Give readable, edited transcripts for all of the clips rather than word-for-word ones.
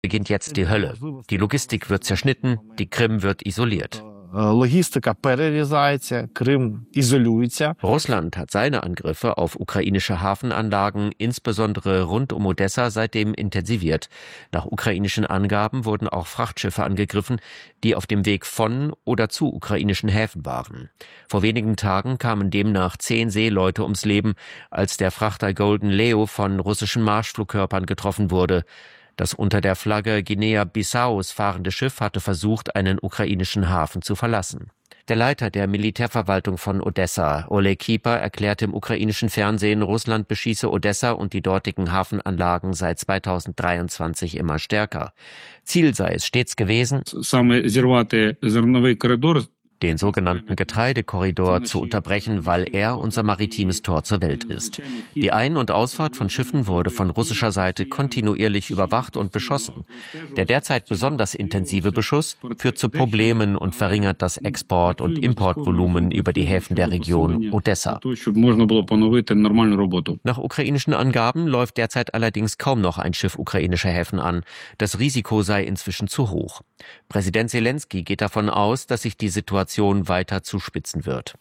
Beginnt jetzt die Hölle. Die Logistik wird zerschnitten, die Krim wird isoliert. Russland hat seine Angriffe auf ukrainische Hafenanlagen, insbesondere rund um Odessa, seitdem intensiviert. Nach ukrainischen Angaben wurden auch Frachtschiffe angegriffen, die auf dem Weg von oder zu ukrainischen Häfen waren. Vor wenigen Tagen kamen demnach 10 Seeleute ums Leben, als der Frachter Golden Leo von russischen Marschflugkörpern getroffen wurde. Das unter der Flagge Guinea-Bissaus fahrende Schiff hatte versucht, einen ukrainischen Hafen zu verlassen. Der Leiter der Militärverwaltung von Odessa, Oleg Kipa, erklärte im ukrainischen Fernsehen, Russland beschieße Odessa und die dortigen Hafenanlagen seit 2023 immer stärker. Ziel sei es stets gewesen, den sogenannten Getreidekorridor zu unterbrechen, weil er unser maritimes Tor zur Welt ist. Die Ein- und Ausfahrt von Schiffen wurde von russischer Seite kontinuierlich überwacht und beschossen. Der derzeit besonders intensive Beschuss führt zu Problemen und verringert das Export- und Importvolumen über die Häfen der Region Odessa. Nach ukrainischen Angaben läuft derzeit allerdings kaum noch ein Schiff ukrainischer Häfen an. Das Risiko sei inzwischen zu hoch. Präsident Selenskyj geht davon aus, dass sich die Situation weiter zuspitzen wird.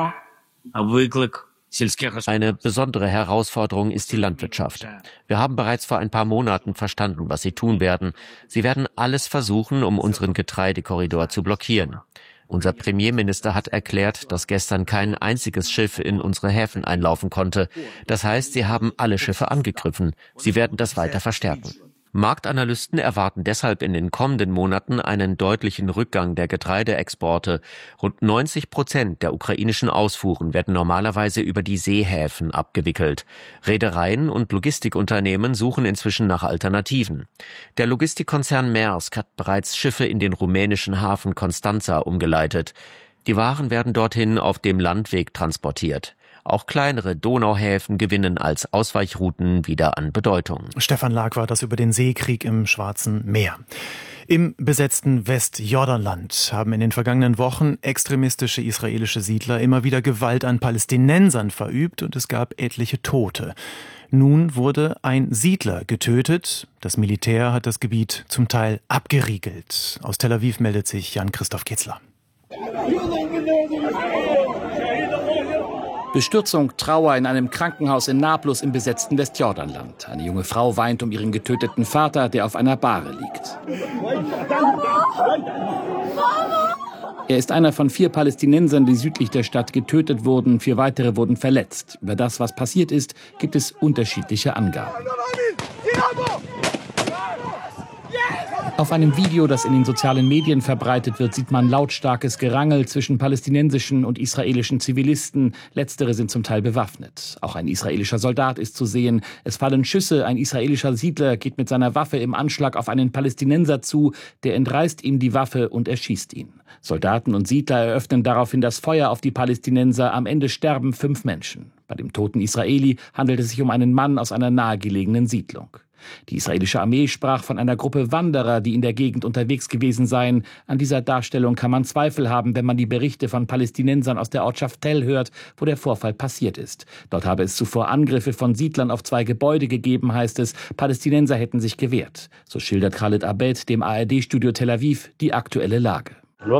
Eine besondere Herausforderung ist die Landwirtschaft. Wir haben bereits vor ein paar Monaten verstanden, was sie tun werden. Sie werden alles versuchen, um unseren Getreidekorridor zu blockieren. Unser Premierminister hat erklärt, dass gestern kein einziges Schiff in unsere Häfen einlaufen konnte. Das heißt, sie haben alle Schiffe angegriffen. Sie werden das weiter verstärken. Marktanalysten erwarten deshalb in den kommenden Monaten einen deutlichen Rückgang der Getreideexporte. Rund 90% der ukrainischen Ausfuhren werden normalerweise über die Seehäfen abgewickelt. Reedereien und Logistikunternehmen suchen inzwischen nach Alternativen. Der Logistikkonzern Maersk hat bereits Schiffe in den rumänischen Hafen Constanța umgeleitet. Die Waren werden dorthin auf dem Landweg transportiert. Auch kleinere Donauhäfen gewinnen als Ausweichrouten wieder an Bedeutung. Stefan Lag war das über den Seekrieg im Schwarzen Meer. Im besetzten Westjordanland haben in den vergangenen Wochen extremistische israelische Siedler immer wieder Gewalt an Palästinensern verübt und es gab etliche Tote. Nun wurde ein Siedler getötet. Das Militär hat das Gebiet zum Teil abgeriegelt. Aus Tel Aviv meldet sich Jan-Christoph Kitzler. Bestürzung, Trauer in einem Krankenhaus in Nablus im besetzten Westjordanland. Eine junge Frau weint um ihren getöteten Vater, der auf einer Bahre liegt. Er ist einer von 4 Palästinensern, die südlich der Stadt getötet wurden. 4 weitere wurden verletzt. Über das, was passiert ist, gibt es unterschiedliche Angaben. Auf einem Video, das in den sozialen Medien verbreitet wird, sieht man lautstarkes Gerangel zwischen palästinensischen und israelischen Zivilisten. Letztere sind zum Teil bewaffnet. Auch ein israelischer Soldat ist zu sehen. Es fallen Schüsse. Ein israelischer Siedler geht mit seiner Waffe im Anschlag auf einen Palästinenser zu. Der entreißt ihm die Waffe und erschießt ihn. Soldaten und Siedler eröffnen daraufhin das Feuer auf die Palästinenser. Am Ende sterben 5 Menschen. Bei dem toten Israeli handelt es sich um einen Mann aus einer nahegelegenen Siedlung. Die israelische Armee sprach von einer Gruppe Wanderer, die in der Gegend unterwegs gewesen seien. An dieser Darstellung kann man Zweifel haben, wenn man die Berichte von Palästinensern aus der Ortschaft Tell hört, wo der Vorfall passiert ist. Dort habe es zuvor Angriffe von Siedlern auf 2 Gebäude gegeben, heißt es. Palästinenser hätten sich gewehrt. So schildert Khaled Abed dem ARD-Studio Tel Aviv die aktuelle Lage.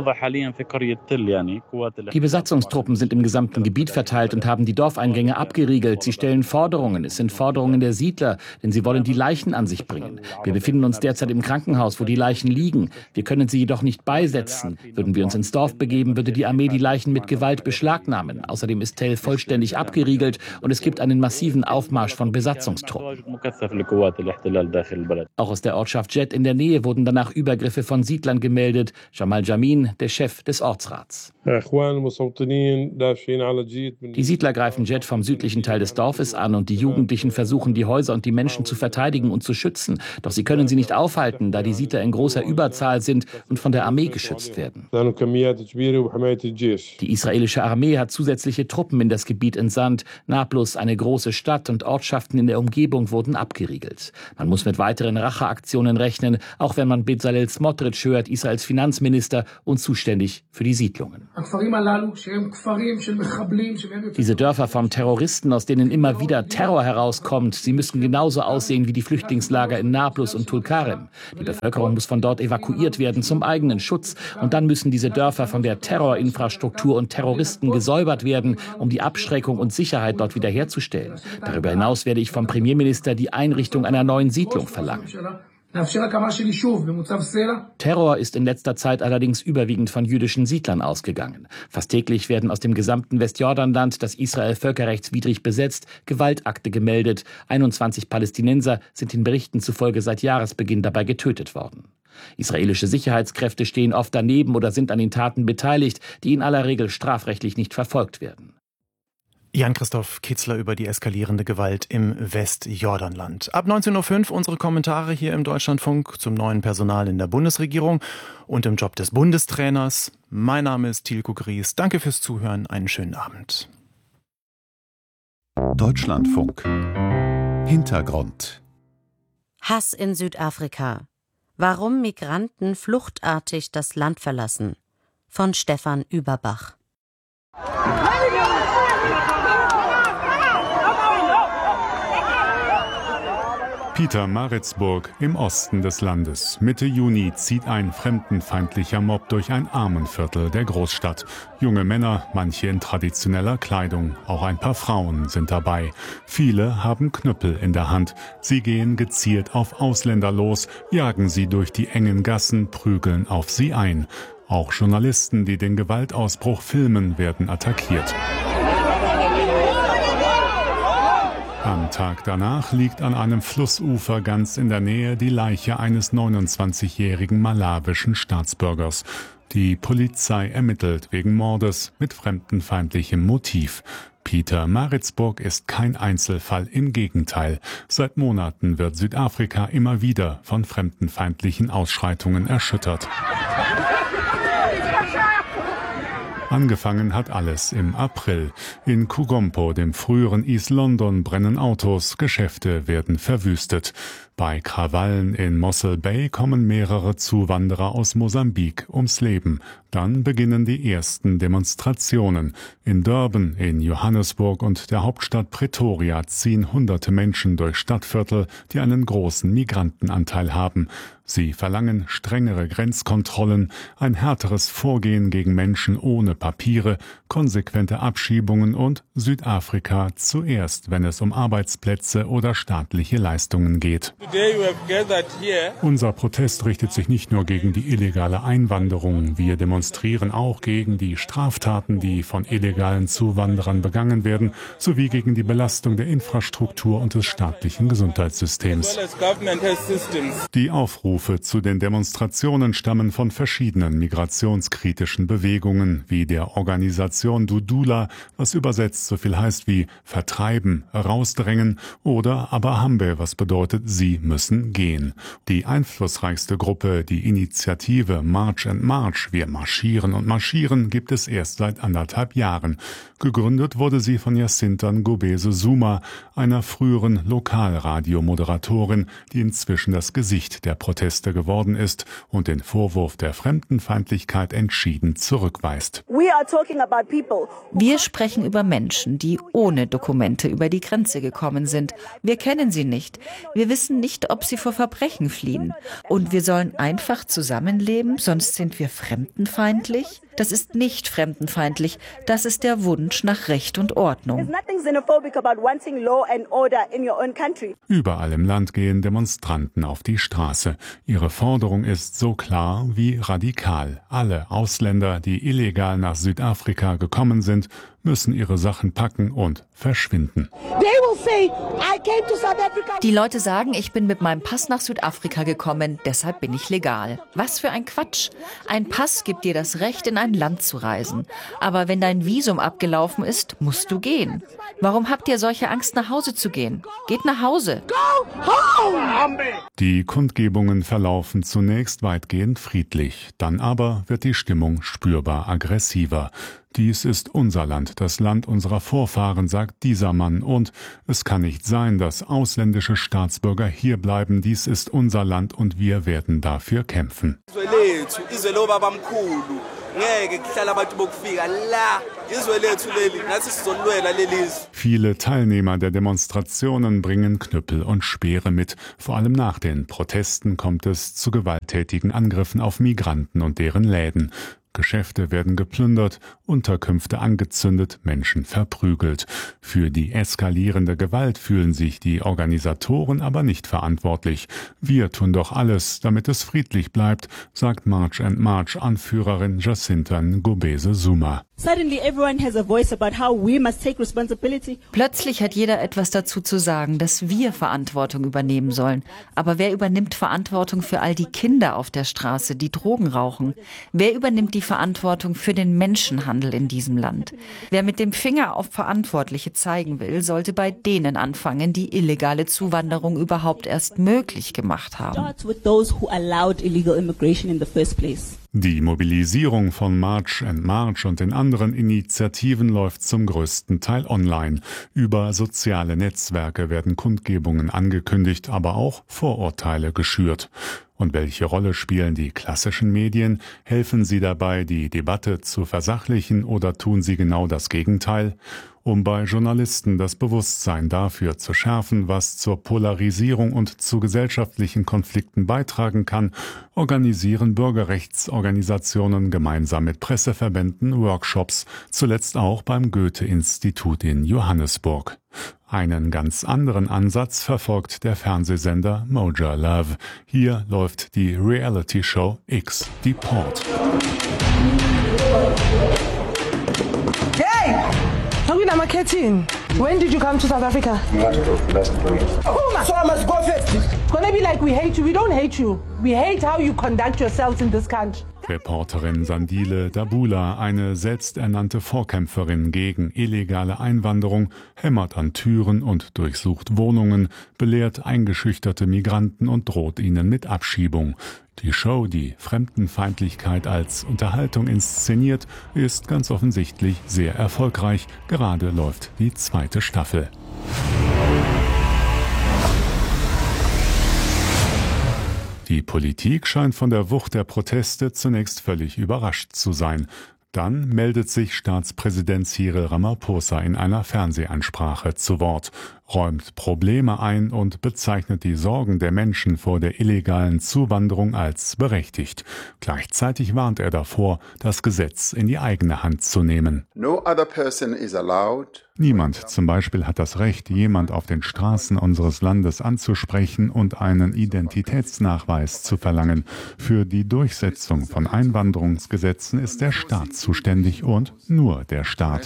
Die Besatzungstruppen sind im gesamten Gebiet verteilt und haben die Dorfeingänge abgeriegelt. Sie stellen Forderungen. Es sind Forderungen der Siedler, denn sie wollen die Leichen an sich bringen. Wir befinden uns derzeit im Krankenhaus, wo die Leichen liegen. Wir können sie jedoch nicht beisetzen. Würden wir uns ins Dorf begeben, würde die Armee die Leichen mit Gewalt beschlagnahmen. Außerdem ist Tell vollständig abgeriegelt und es gibt einen massiven Aufmarsch von Besatzungstruppen. Auch aus der Ortschaft Jet in der Nähe wurden danach Übergriffe von Siedlern gemeldet. Jamal Jamin, der Chef des Ortsrats. Die Siedler greifen Jet vom südlichen Teil des Dorfes an und die Jugendlichen versuchen, die Häuser und die Menschen zu verteidigen und zu schützen. Doch sie können sie nicht aufhalten, da die Siedler in großer Überzahl sind und von der Armee geschützt werden. Die israelische Armee hat zusätzliche Truppen in das Gebiet entsandt. Nablus, eine große Stadt und Ortschaften in der Umgebung wurden abgeriegelt. Man muss mit weiteren Racheaktionen rechnen, auch wenn man Bezalel Smotrich hört, Israels Finanzminister, und zuständig für die Siedlungen. Diese Dörfer von Terroristen, aus denen immer wieder Terror herauskommt, sie müssen genauso aussehen wie die Flüchtlingslager in Nablus und Tulkarem. Die Bevölkerung muss von dort evakuiert werden zum eigenen Schutz. Und dann müssen diese Dörfer von der Terrorinfrastruktur und Terroristen gesäubert werden, um die Abschreckung und Sicherheit dort wiederherzustellen. Darüber hinaus werde ich vom Premierminister die Einrichtung einer neuen Siedlung verlangen. Terror ist in letzter Zeit allerdings überwiegend von jüdischen Siedlern ausgegangen. Fast täglich werden aus dem gesamten Westjordanland, das Israel völkerrechtswidrig besetzt, Gewaltakte gemeldet. 21 Palästinenser sind den Berichten zufolge seit Jahresbeginn dabei getötet worden. Israelische Sicherheitskräfte stehen oft daneben oder sind an den Taten beteiligt, die in aller Regel strafrechtlich nicht verfolgt werden. Jan-Christoph Kitzler über die eskalierende Gewalt im Westjordanland. Ab 19.05 Uhr unsere Kommentare hier im Deutschlandfunk zum neuen Personal in der Bundesregierung und im Job des Bundestrainers. Mein Name ist Thielko Gries. Danke fürs Zuhören. Einen schönen Abend. Deutschlandfunk. Hintergrund. Hass in Südafrika. Warum Migranten fluchtartig das Land verlassen. Von Stefan Überbach. Pietermaritzburg im Osten des Landes. Mitte Juni zieht ein fremdenfeindlicher Mob durch ein Armenviertel der Großstadt. Junge Männer, manche in traditioneller Kleidung, auch ein paar Frauen sind dabei. Viele haben Knüppel in der Hand. Sie gehen gezielt auf Ausländer los, jagen sie durch die engen Gassen, prügeln auf sie ein. Auch Journalisten, die den Gewaltausbruch filmen, werden attackiert. Am Tag danach liegt an einem Flussufer ganz in der Nähe die Leiche eines 29-jährigen malawischen Staatsbürgers. Die Polizei ermittelt wegen Mordes mit fremdenfeindlichem Motiv. Pietermaritzburg ist kein Einzelfall, im Gegenteil. Seit Monaten wird Südafrika immer wieder von fremdenfeindlichen Ausschreitungen erschüttert. Angefangen hat alles im April. In Kugompo, dem früheren East London, brennen Autos, Geschäfte werden verwüstet. Bei Krawallen in Mossel Bay kommen mehrere Zuwanderer aus Mosambik ums Leben. Dann beginnen die ersten Demonstrationen. In Durban, in Johannesburg und der Hauptstadt Pretoria ziehen hunderte Menschen durch Stadtviertel, die einen großen Migrantenanteil haben. Sie verlangen strengere Grenzkontrollen, ein härteres Vorgehen gegen Menschen ohne Papiere, konsequente Abschiebungen und Südafrika zuerst, wenn es um Arbeitsplätze oder staatliche Leistungen geht. Unser Protest richtet sich nicht nur gegen die illegale Einwanderung. Wir demonstrieren auch gegen die Straftaten, die von illegalen Zuwanderern begangen werden, sowie gegen die Belastung der Infrastruktur und des staatlichen Gesundheitssystems. Die Aufrufe zu den Demonstrationen stammen von verschiedenen migrationskritischen Bewegungen, wie der Organisation Dudula, was übersetzt so viel heißt wie vertreiben, rausdrängen, oder Abahambe, was bedeutet, sie müssen gehen. Die einflussreichste Gruppe, die Initiative March and March, wir marschieren und marschieren, gibt es erst seit 1,5 Jahren. Gegründet wurde sie von Jacinta Ngobese Zuma, einer früheren Lokalradiomoderatorin, die inzwischen das Gesicht der Proteste geworden ist und den Vorwurf der Fremdenfeindlichkeit entschieden zurückweist. Wir sprechen über Menschen, die ohne Dokumente über die Grenze gekommen sind. Wir kennen sie nicht. Wir wissen nicht, ob sie vor Verbrechen fliehen. Und wir sollen einfach zusammenleben, sonst sind wir fremdenfeindlich? Das ist nicht fremdenfeindlich. Das ist der Wunsch nach Recht und Ordnung. Überall im Land gehen Demonstranten auf die Straße. Ihre Forderung ist so klar wie radikal. Alle Ausländer, die illegal nach Südafrika gekommen sind, müssen ihre Sachen packen und verschwinden. Die Leute sagen, ich bin mit meinem Pass nach Südafrika gekommen, deshalb bin ich legal. Was für ein Quatsch. Ein Pass gibt dir das Recht, in ein Land zu reisen. Aber wenn dein Visum abgelaufen ist, musst du gehen. Warum habt ihr solche Angst, nach Hause zu gehen? Geht nach Hause. Die Kundgebungen verlaufen zunächst weitgehend friedlich. Dann aber wird die Stimmung spürbar aggressiver. Dies ist unser Land, das Land unserer Vorfahren, sagt dieser Mann. Und es kann nicht sein, dass ausländische Staatsbürger hier bleiben. Dies ist unser Land und wir werden dafür kämpfen. Viele Teilnehmer der Demonstrationen bringen Knüppel und Speere mit. Vor allem nach den Protesten kommt es zu gewalttätigen Angriffen auf Migranten und deren Läden. Geschäfte werden geplündert, Unterkünfte angezündet, Menschen verprügelt. Für die eskalierende Gewalt fühlen sich die Organisatoren aber nicht verantwortlich. Wir tun doch alles, damit es friedlich bleibt, sagt March and March Anführerin Jacinta Ngobese Zuma. Plötzlich hat jeder etwas dazu zu sagen, dass wir Verantwortung übernehmen sollen. Aber wer übernimmt Verantwortung für all die Kinder auf der Straße, die Drogen rauchen? Wer übernimmt die Verantwortung für den Menschenhandel in diesem Land? Wer mit dem Finger auf Verantwortliche zeigen will, sollte bei denen anfangen, die illegale Zuwanderung überhaupt erst möglich gemacht haben. Die Mobilisierung von March and March und den anderen Initiativen läuft zum größten Teil online. Über soziale Netzwerke werden Kundgebungen angekündigt, aber auch Vorurteile geschürt. Und welche Rolle spielen die klassischen Medien? Helfen sie dabei, die Debatte zu versachlichen, oder tun sie genau das Gegenteil? Um bei Journalisten das Bewusstsein dafür zu schärfen, was zur Polarisierung und zu gesellschaftlichen Konflikten beitragen kann, organisieren Bürgerrechtsorganisationen gemeinsam mit Presseverbänden Workshops, zuletzt auch beim Goethe-Institut in Johannesburg. Einen ganz anderen Ansatz verfolgt der Fernsehsender Moja Love. Hier läuft die Reality-Show X Deport. Hey! Talking about Ketin. When did you come to South Africa? Last week. So I must go first. It's gonna be like we hate you. We don't hate you. We hate how you conduct yourselves in this country. Reporterin Sandile Dabula, eine selbsternannte Vorkämpferin gegen illegale Einwanderung, hämmert an Türen und durchsucht Wohnungen, belehrt eingeschüchterte Migranten und droht ihnen mit Abschiebung. Die Show, die Fremdenfeindlichkeit als Unterhaltung inszeniert, ist ganz offensichtlich sehr erfolgreich. Gerade läuft die 2. Staffel. Die Politik scheint von der Wucht der Proteste zunächst völlig überrascht zu sein. Dann meldet sich Staatspräsident Cyril Ramaphosa in einer Fernsehansprache zu Wort, räumt Probleme ein und bezeichnet die Sorgen der Menschen vor der illegalen Zuwanderung als berechtigt. Gleichzeitig warnt er davor, das Gesetz in die eigene Hand zu nehmen. No other person is allowed. Niemand zum Beispiel hat das Recht, jemand auf den Straßen unseres Landes anzusprechen und einen Identitätsnachweis zu verlangen. Für die Durchsetzung von Einwanderungsgesetzen ist der Staat zuständig und nur der Staat.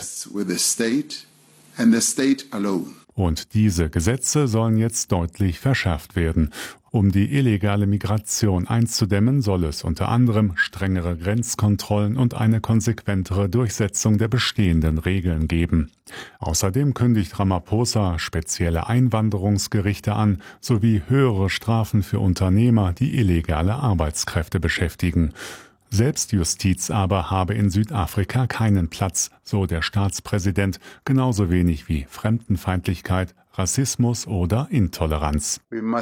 Und diese Gesetze sollen jetzt deutlich verschärft werden. Um die illegale Migration einzudämmen, soll es unter anderem strengere Grenzkontrollen und eine konsequentere Durchsetzung der bestehenden Regeln geben. Außerdem kündigt Ramaphosa spezielle Einwanderungsgerichte an, sowie höhere Strafen für Unternehmer, die illegale Arbeitskräfte beschäftigen. Selbstjustiz aber habe in Südafrika keinen Platz, so der Staatspräsident, genauso wenig wie Fremdenfeindlichkeit, Rassismus oder Intoleranz.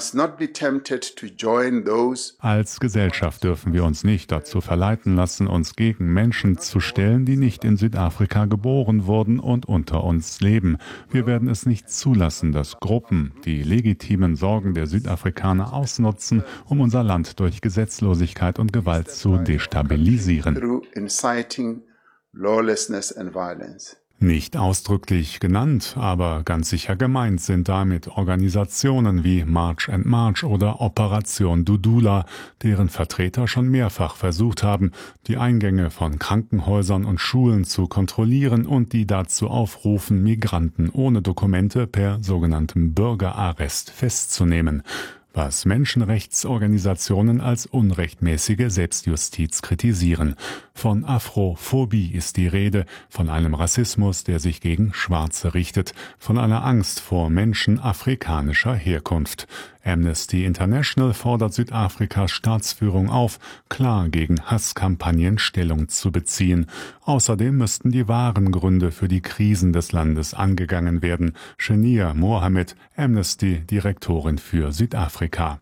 Als Gesellschaft dürfen wir uns nicht dazu verleiten lassen, uns gegen Menschen zu stellen, die nicht in Südafrika geboren wurden und unter uns leben. Wir werden es nicht zulassen, dass Gruppen die legitimen Sorgen der Südafrikaner ausnutzen, um unser Land durch Gesetzlosigkeit und Gewalt zu destabilisieren. Nicht ausdrücklich genannt, aber ganz sicher gemeint sind damit Organisationen wie March and March oder Operation Dudula, deren Vertreter schon mehrfach versucht haben, die Eingänge von Krankenhäusern und Schulen zu kontrollieren und die dazu aufrufen, Migranten ohne Dokumente per sogenanntem Bürgerarrest festzunehmen, was Menschenrechtsorganisationen als unrechtmäßige Selbstjustiz kritisieren. Von Afrophobie ist die Rede, von einem Rassismus, der sich gegen Schwarze richtet, von einer Angst vor Menschen afrikanischer Herkunft. Amnesty International fordert Südafrikas Staatsführung auf, klar gegen Hasskampagnen Stellung zu beziehen. Außerdem müssten die wahren Gründe für die Krisen des Landes angegangen werden. Shania Mohammed, Amnesty-Direktorin für Südafrika.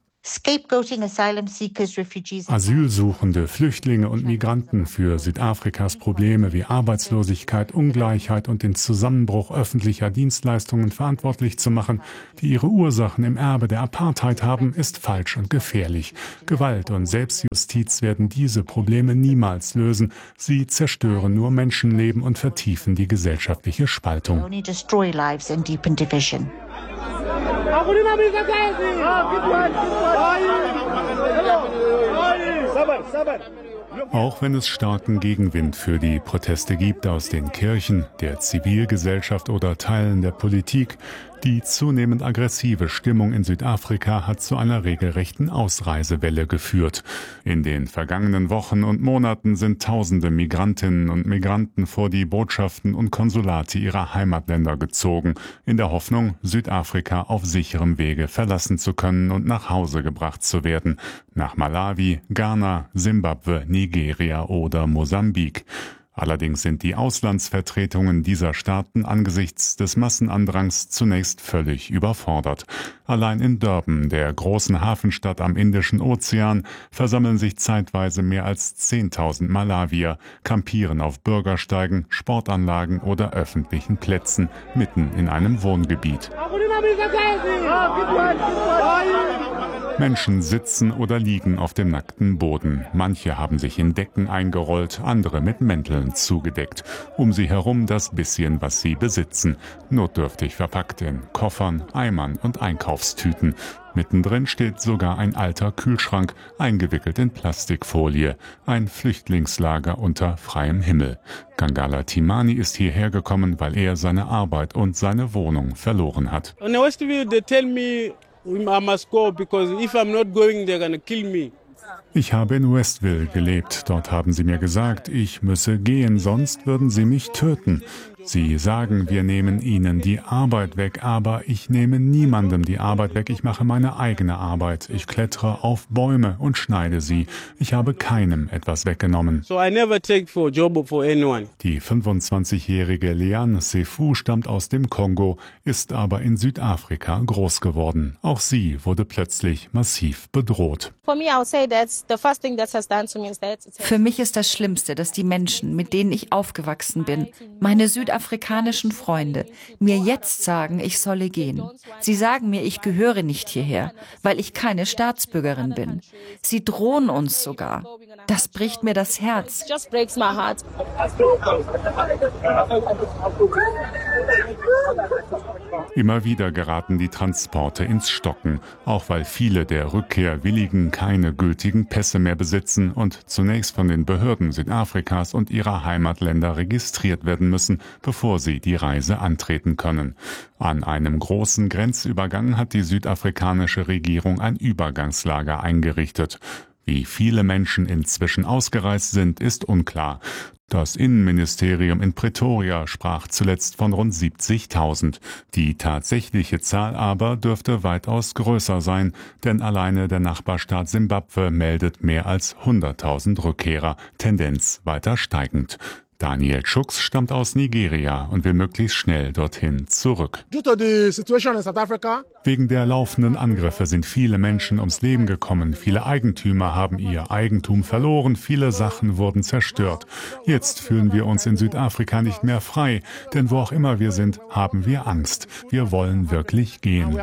Asylsuchende, Flüchtlinge und Migranten für Südafrikas Probleme wie Arbeitslosigkeit, Ungleichheit und den Zusammenbruch öffentlicher Dienstleistungen verantwortlich zu machen, die ihre Ursachen im Erbe der Apartheid haben, ist falsch und gefährlich. Gewalt und Selbstjustiz werden diese Probleme niemals lösen. Sie zerstören nur Menschenleben und vertiefen die gesellschaftliche Spaltung. Auch wenn es starken Gegenwind für die Proteste gibt aus den Kirchen, der Zivilgesellschaft oder Teilen der Politik, die zunehmend aggressive Stimmung in Südafrika hat zu einer regelrechten Ausreisewelle geführt. In den vergangenen Wochen und Monaten sind tausende Migrantinnen und Migranten vor die Botschaften und Konsulate ihrer Heimatländer gezogen, in der Hoffnung, Südafrika auf sicherem Wege verlassen zu können und nach Hause gebracht zu werden, nach Malawi, Ghana, Simbabwe, Nigeria oder Mosambik. Allerdings sind die Auslandsvertretungen dieser Staaten angesichts des Massenandrangs zunächst völlig überfordert. Allein in Durban, der großen Hafenstadt am Indischen Ozean, versammeln sich zeitweise mehr als 10.000 Malawier, campieren auf Bürgersteigen, Sportanlagen oder öffentlichen Plätzen mitten in einem Wohngebiet. Menschen sitzen oder liegen auf dem nackten Boden. Manche haben sich in Decken eingerollt, andere mit Mänteln zugedeckt. Um sie herum das bisschen, was sie besitzen. Notdürftig verpackt in Koffern, Eimern und Einkaufstüten. Mittendrin steht sogar ein alter Kühlschrank, eingewickelt in Plastikfolie. Ein Flüchtlingslager unter freiem Himmel. Gangala Timani ist hierher gekommen, weil er seine Arbeit und seine Wohnung verloren hat. On Westview, they tell me I must go because if I'm not going, they're gonna kill me. Ich habe in Westville gelebt. Dort haben sie mir gesagt, ich müsse gehen, sonst würden sie mich töten. Sie sagen, wir nehmen ihnen die Arbeit weg, aber ich nehme niemandem die Arbeit weg. Ich mache meine eigene Arbeit. Ich klettere auf Bäume und schneide sie. Ich habe keinem etwas weggenommen. So I never take for job for anyone. Die 25-jährige Leanne Sefu stammt aus dem Kongo, ist aber in Südafrika groß geworden. Auch sie wurde plötzlich massiv bedroht. Für mich ist das Schlimmste, dass die Menschen, mit denen ich aufgewachsen bin, meine südafrikanischen Freunde, mir jetzt sagen, ich solle gehen. Sie sagen mir, ich gehöre nicht hierher, weil ich keine Staatsbürgerin bin. Sie drohen uns sogar. Das bricht mir das Herz. Immer wieder geraten die Transporte ins Stocken, auch weil viele der Rückkehrwilligen keine gültigen Pässe mehr besitzen und zunächst von den Behörden Südafrikas und ihrer Heimatländer registriert werden müssen, bevor sie die Reise antreten können. An einem großen Grenzübergang hat die südafrikanische Regierung ein Übergangslager eingerichtet. Wie viele Menschen inzwischen ausgereist sind, ist unklar. Das Innenministerium in Pretoria sprach zuletzt von rund 70.000. Die tatsächliche Zahl aber dürfte weitaus größer sein, denn alleine der Nachbarstaat Simbabwe meldet mehr als 100.000 Rückkehrer, Tendenz weiter steigend. Daniel Schux stammt aus Nigeria und will möglichst schnell dorthin zurück. Wegen der laufenden Angriffe sind viele Menschen ums Leben gekommen. Viele Eigentümer haben ihr Eigentum verloren. Viele Sachen wurden zerstört. Jetzt fühlen wir uns in Südafrika nicht mehr frei. Denn wo auch immer wir sind, haben wir Angst. Wir wollen wirklich gehen.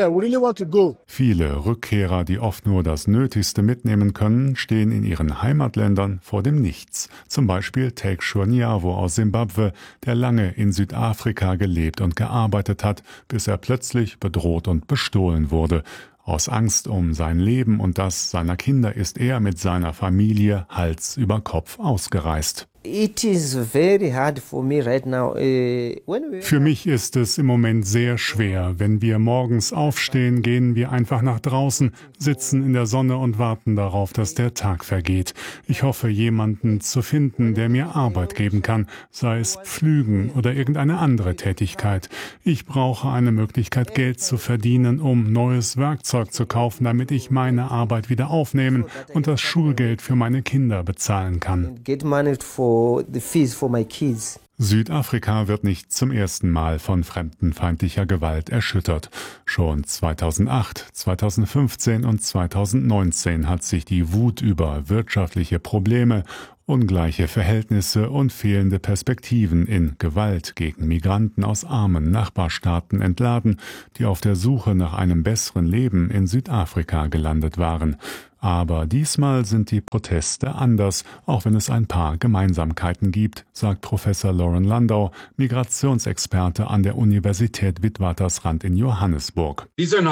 Viele Rückkehrer, die oft nur das Nötigste mitnehmen können, stehen in ihren Heimatländern vor dem Nichts. Zum Beispiel Take Sure Nyavo aus Simbabwe, der lange in Südafrika gelebt und gearbeitet hat, bis er plötzlich bedroht und bestohlen wurde. Aus Angst um sein Leben und das seiner Kinder ist er mit seiner Familie Hals über Kopf ausgereist. Für mich ist es im Moment sehr schwer. Wenn wir morgens aufstehen, gehen wir einfach nach draußen, sitzen in der Sonne und warten darauf, dass der Tag vergeht. Ich hoffe, jemanden zu finden, der mir Arbeit geben kann, sei es Pflügen oder irgendeine andere Tätigkeit. Ich brauche eine Möglichkeit, Geld zu verdienen, um neues Werkzeug zu kaufen, damit ich meine Arbeit wieder aufnehmen und das Schulgeld für meine Kinder bezahlen kann. Südafrika wird nicht zum ersten Mal von fremdenfeindlicher Gewalt erschüttert. Schon 2008, 2015 und 2019 hat sich die Wut über wirtschaftliche Probleme, ungleiche Verhältnisse und fehlende Perspektiven in Gewalt gegen Migranten aus armen Nachbarstaaten entladen, die auf der Suche nach einem besseren Leben in Südafrika gelandet waren. Aber diesmal sind die Proteste anders, auch wenn es ein paar Gemeinsamkeiten gibt, sagt Professor Lauren Landau, Migrationsexperte an der Universität Witwatersrand in Johannesburg.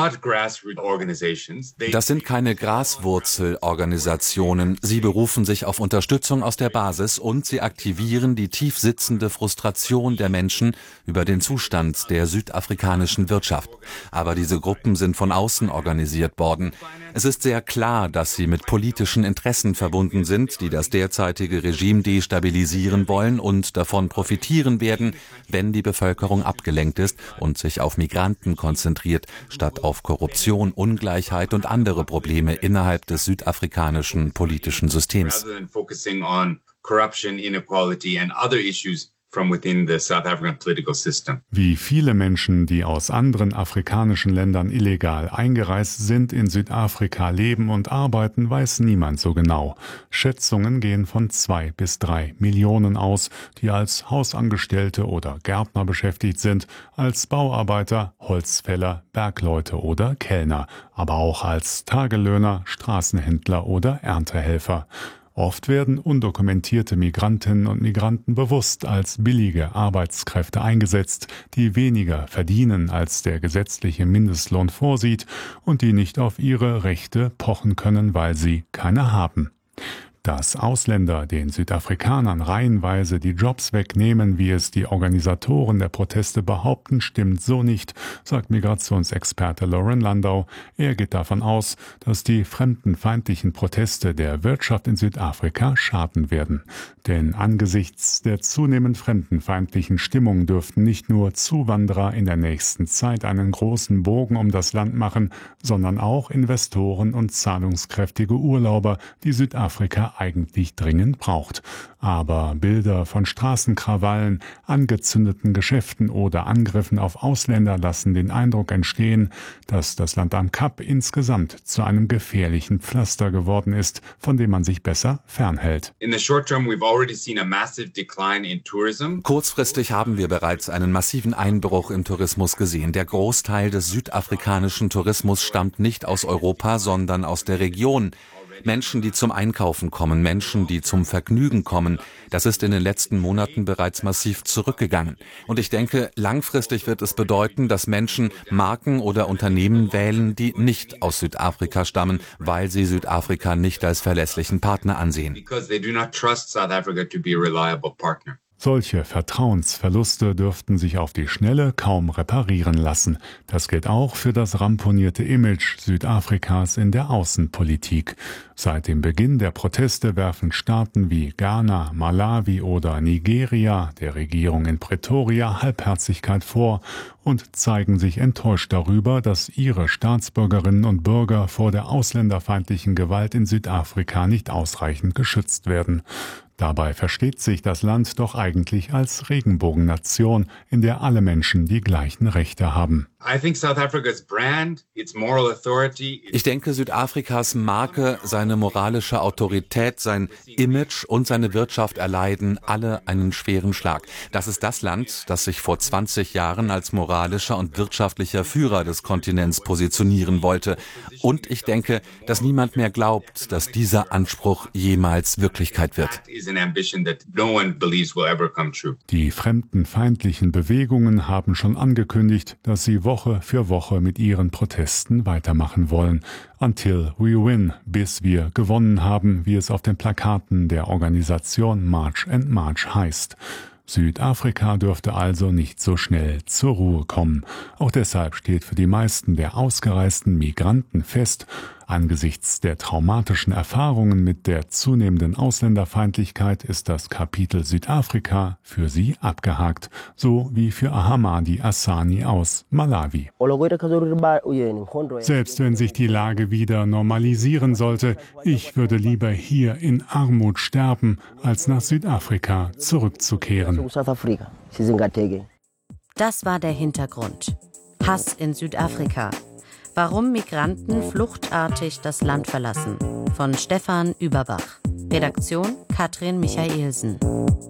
Das sind keine Graswurzelorganisationen. Sie berufen sich auf Unterstützung aus der Basis und sie aktivieren die tief sitzende Frustration der Menschen über den Zustand der südafrikanischen Wirtschaft. Aber diese Gruppen sind von außen organisiert worden. Es ist sehr klar, dass sie mit politischen Interessen verbunden sind, die das derzeitige Regime destabilisieren wollen und davon profitieren werden, wenn die Bevölkerung abgelenkt ist und sich auf Migranten konzentriert, statt auf Korruption, Ungleichheit und andere Probleme innerhalb des südafrikanischen politischen Systems. Wie viele Menschen, die aus anderen afrikanischen Ländern illegal eingereist sind, in Südafrika leben und arbeiten, weiß niemand so genau. Schätzungen gehen von 2 bis 3 Millionen aus, die als Hausangestellte oder Gärtner beschäftigt sind, als Bauarbeiter, Holzfäller, Bergleute oder Kellner, aber auch als Tagelöhner, Straßenhändler oder Erntehelfer. Oft werden undokumentierte Migrantinnen und Migranten bewusst als billige Arbeitskräfte eingesetzt, die weniger verdienen, als der gesetzliche Mindestlohn vorsieht und die nicht auf ihre Rechte pochen können, weil sie keine haben. Dass Ausländer den Südafrikanern reihenweise die Jobs wegnehmen, wie es die Organisatoren der Proteste behaupten, stimmt so nicht, sagt Migrationsexperte Lauren Landau. Er geht davon aus, dass die fremdenfeindlichen Proteste der Wirtschaft in Südafrika schaden werden. Denn angesichts der zunehmend fremdenfeindlichen Stimmung dürften nicht nur Zuwanderer in der nächsten Zeit einen großen Bogen um das Land machen, sondern auch Investoren und zahlungskräftige Urlauber, die Südafrika eigentlich dringend braucht. Aber Bilder von Straßenkrawallen, angezündeten Geschäften oder Angriffen auf Ausländer lassen den Eindruck entstehen, dass das Land am Kap insgesamt zu einem gefährlichen Pflaster geworden ist, von dem man sich besser fernhält. Kurzfristig haben wir bereits einen massiven Einbruch im Tourismus gesehen. Der Großteil des südafrikanischen Tourismus stammt nicht aus Europa, sondern aus der Region. Menschen, die zum Einkaufen kommen, Menschen, die zum Vergnügen kommen, das ist in den letzten Monaten bereits massiv zurückgegangen. Und ich denke, langfristig wird es bedeuten, dass Menschen Marken oder Unternehmen wählen, die nicht aus Südafrika stammen, weil sie Südafrika nicht als verlässlichen Partner ansehen. Solche Vertrauensverluste dürften sich auf die Schnelle kaum reparieren lassen. Das gilt auch für das ramponierte Image Südafrikas in der Außenpolitik. Seit dem Beginn der Proteste werfen Staaten wie Ghana, Malawi oder Nigeria der Regierung in Pretoria Halbherzigkeit vor und zeigen sich enttäuscht darüber, dass ihre Staatsbürgerinnen und Bürger vor der ausländerfeindlichen Gewalt in Südafrika nicht ausreichend geschützt werden. Dabei versteht sich das Land doch eigentlich als Regenbogennation, in der alle Menschen die gleichen Rechte haben. Ich denke, Südafrikas Marke, seine moralische Autorität, sein Image und seine Wirtschaft erleiden alle einen schweren Schlag. Das ist das Land, das sich vor 20 Jahren als moralischer und wirtschaftlicher Führer des Kontinents positionieren wollte. Und ich denke, dass niemand mehr glaubt, dass dieser Anspruch jemals Wirklichkeit wird. Die fremdenfeindlichen Bewegungen haben schon angekündigt, dass sie Woche für Woche mit ihren Protesten weitermachen wollen. Until we win, bis wir gewonnen haben, wie es auf den Plakaten der Organisation March and March heißt. Südafrika dürfte also nicht so schnell zur Ruhe kommen. Auch deshalb steht für die meisten der ausgereisten Migranten fest, angesichts der traumatischen Erfahrungen mit der zunehmenden Ausländerfeindlichkeit ist das Kapitel Südafrika für sie abgehakt, so wie für Ahamadi Asani aus Malawi. Selbst wenn sich die Lage wieder normalisieren sollte, ich würde lieber hier in Armut sterben, als nach Südafrika zurückzukehren. Das war der Hintergrund. Hass in Südafrika. Warum Migranten fluchtartig das Land verlassen. Von Stefan Überbach. Redaktion Katrin Michaelsen.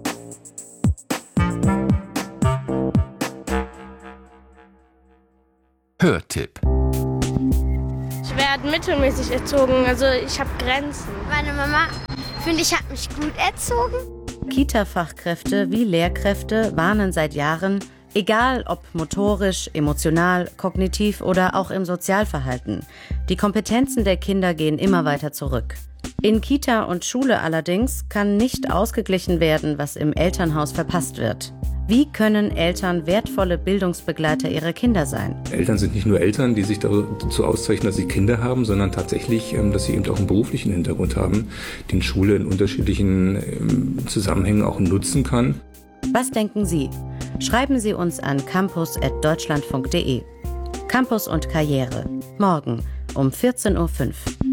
Hörtipp. Ich werde mittelmäßig erzogen, also ich habe Grenzen. Meine Mama, finde ich, hat mich gut erzogen. Kita-Fachkräfte wie Lehrkräfte warnen seit Jahren, egal ob motorisch, emotional, kognitiv oder auch im Sozialverhalten. Die Kompetenzen der Kinder gehen immer weiter zurück. In Kita und Schule allerdings kann nicht ausgeglichen werden, was im Elternhaus verpasst wird. Wie können Eltern wertvolle Bildungsbegleiter ihrer Kinder sein? Eltern sind nicht nur Eltern, die sich dazu auszeichnen, dass sie Kinder haben, sondern tatsächlich, dass sie eben auch einen beruflichen Hintergrund haben, den Schule in unterschiedlichen Zusammenhängen auch nutzen kann. Was denken Sie? Schreiben Sie uns an campus@deutschlandfunk.de. Campus und Karriere. Morgen um 14:05 Uhr.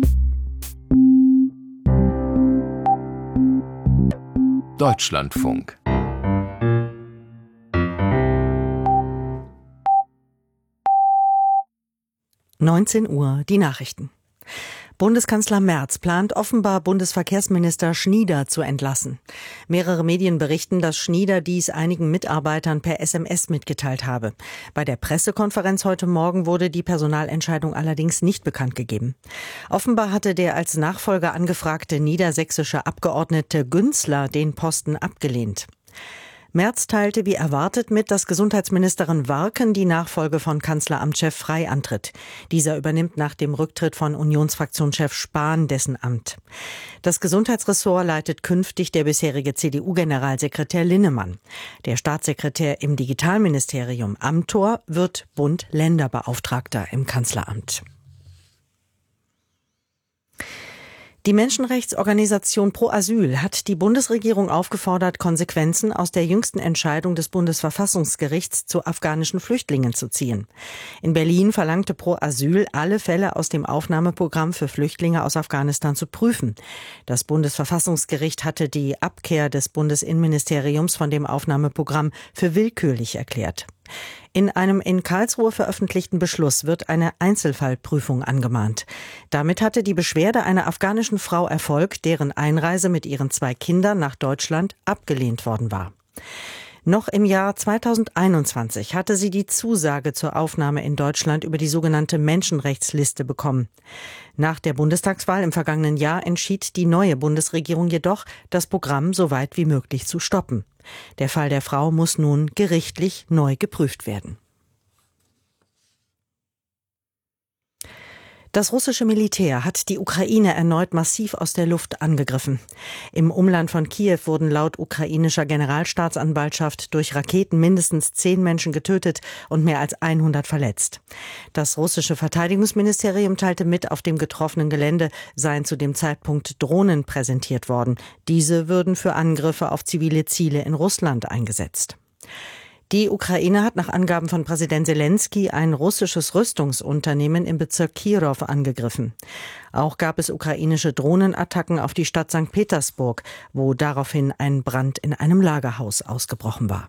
Deutschlandfunk. Uhr, die Nachrichten. Bundeskanzler Merz plant offenbar Bundesverkehrsminister Schnieder zu entlassen. Mehrere Medien berichten, dass Schnieder dies einigen Mitarbeitern per SMS mitgeteilt habe. Bei der Pressekonferenz heute Morgen wurde die Personalentscheidung allerdings nicht bekannt gegeben. Offenbar hatte der als Nachfolger angefragte niedersächsische Abgeordnete Günzler den Posten abgelehnt. Merz teilte wie erwartet mit, dass Gesundheitsministerin Warken die Nachfolge von Kanzleramtschef Frey antritt. Dieser übernimmt nach dem Rücktritt von Unionsfraktionschef Spahn dessen Amt. Das Gesundheitsressort leitet künftig der bisherige CDU-Generalsekretär Linnemann. Der Staatssekretär im Digitalministerium Amthor wird Bund-Länder-Beauftragter im Kanzleramt. Die Menschenrechtsorganisation Pro Asyl hat die Bundesregierung aufgefordert, Konsequenzen aus der jüngsten Entscheidung des Bundesverfassungsgerichts zu afghanischen Flüchtlingen zu ziehen. In Berlin verlangte Pro Asyl, alle Fälle aus dem Aufnahmeprogramm für Flüchtlinge aus Afghanistan zu prüfen. Das Bundesverfassungsgericht hatte die Abkehr des Bundesinnenministeriums von dem Aufnahmeprogramm für willkürlich erklärt. In einem in Karlsruhe veröffentlichten Beschluss wird eine Einzelfallprüfung angemahnt. Damit hatte die Beschwerde einer afghanischen Frau Erfolg, deren Einreise mit ihren 2 Kindern nach Deutschland abgelehnt worden war. Noch im Jahr 2021 hatte sie die Zusage zur Aufnahme in Deutschland über die sogenannte Menschenrechtsliste bekommen. Nach der Bundestagswahl im vergangenen Jahr entschied die neue Bundesregierung jedoch, das Programm so weit wie möglich zu stoppen. Der Fall der Frau muss nun gerichtlich neu geprüft werden. Das russische Militär hat die Ukraine erneut massiv aus der Luft angegriffen. Im Umland von Kiew wurden laut ukrainischer Generalstaatsanwaltschaft durch Raketen mindestens 10 Menschen getötet und mehr als 100 verletzt. Das russische Verteidigungsministerium teilte mit, auf dem getroffenen Gelände seien zu dem Zeitpunkt Drohnen präsentiert worden. Diese würden für Angriffe auf zivile Ziele in Russland eingesetzt. Die Ukraine hat nach Angaben von Präsident Selenskyj ein russisches Rüstungsunternehmen im Bezirk Kirow angegriffen. Auch gab es ukrainische Drohnenattacken auf die Stadt St. Petersburg, wo daraufhin ein Brand in einem Lagerhaus ausgebrochen war.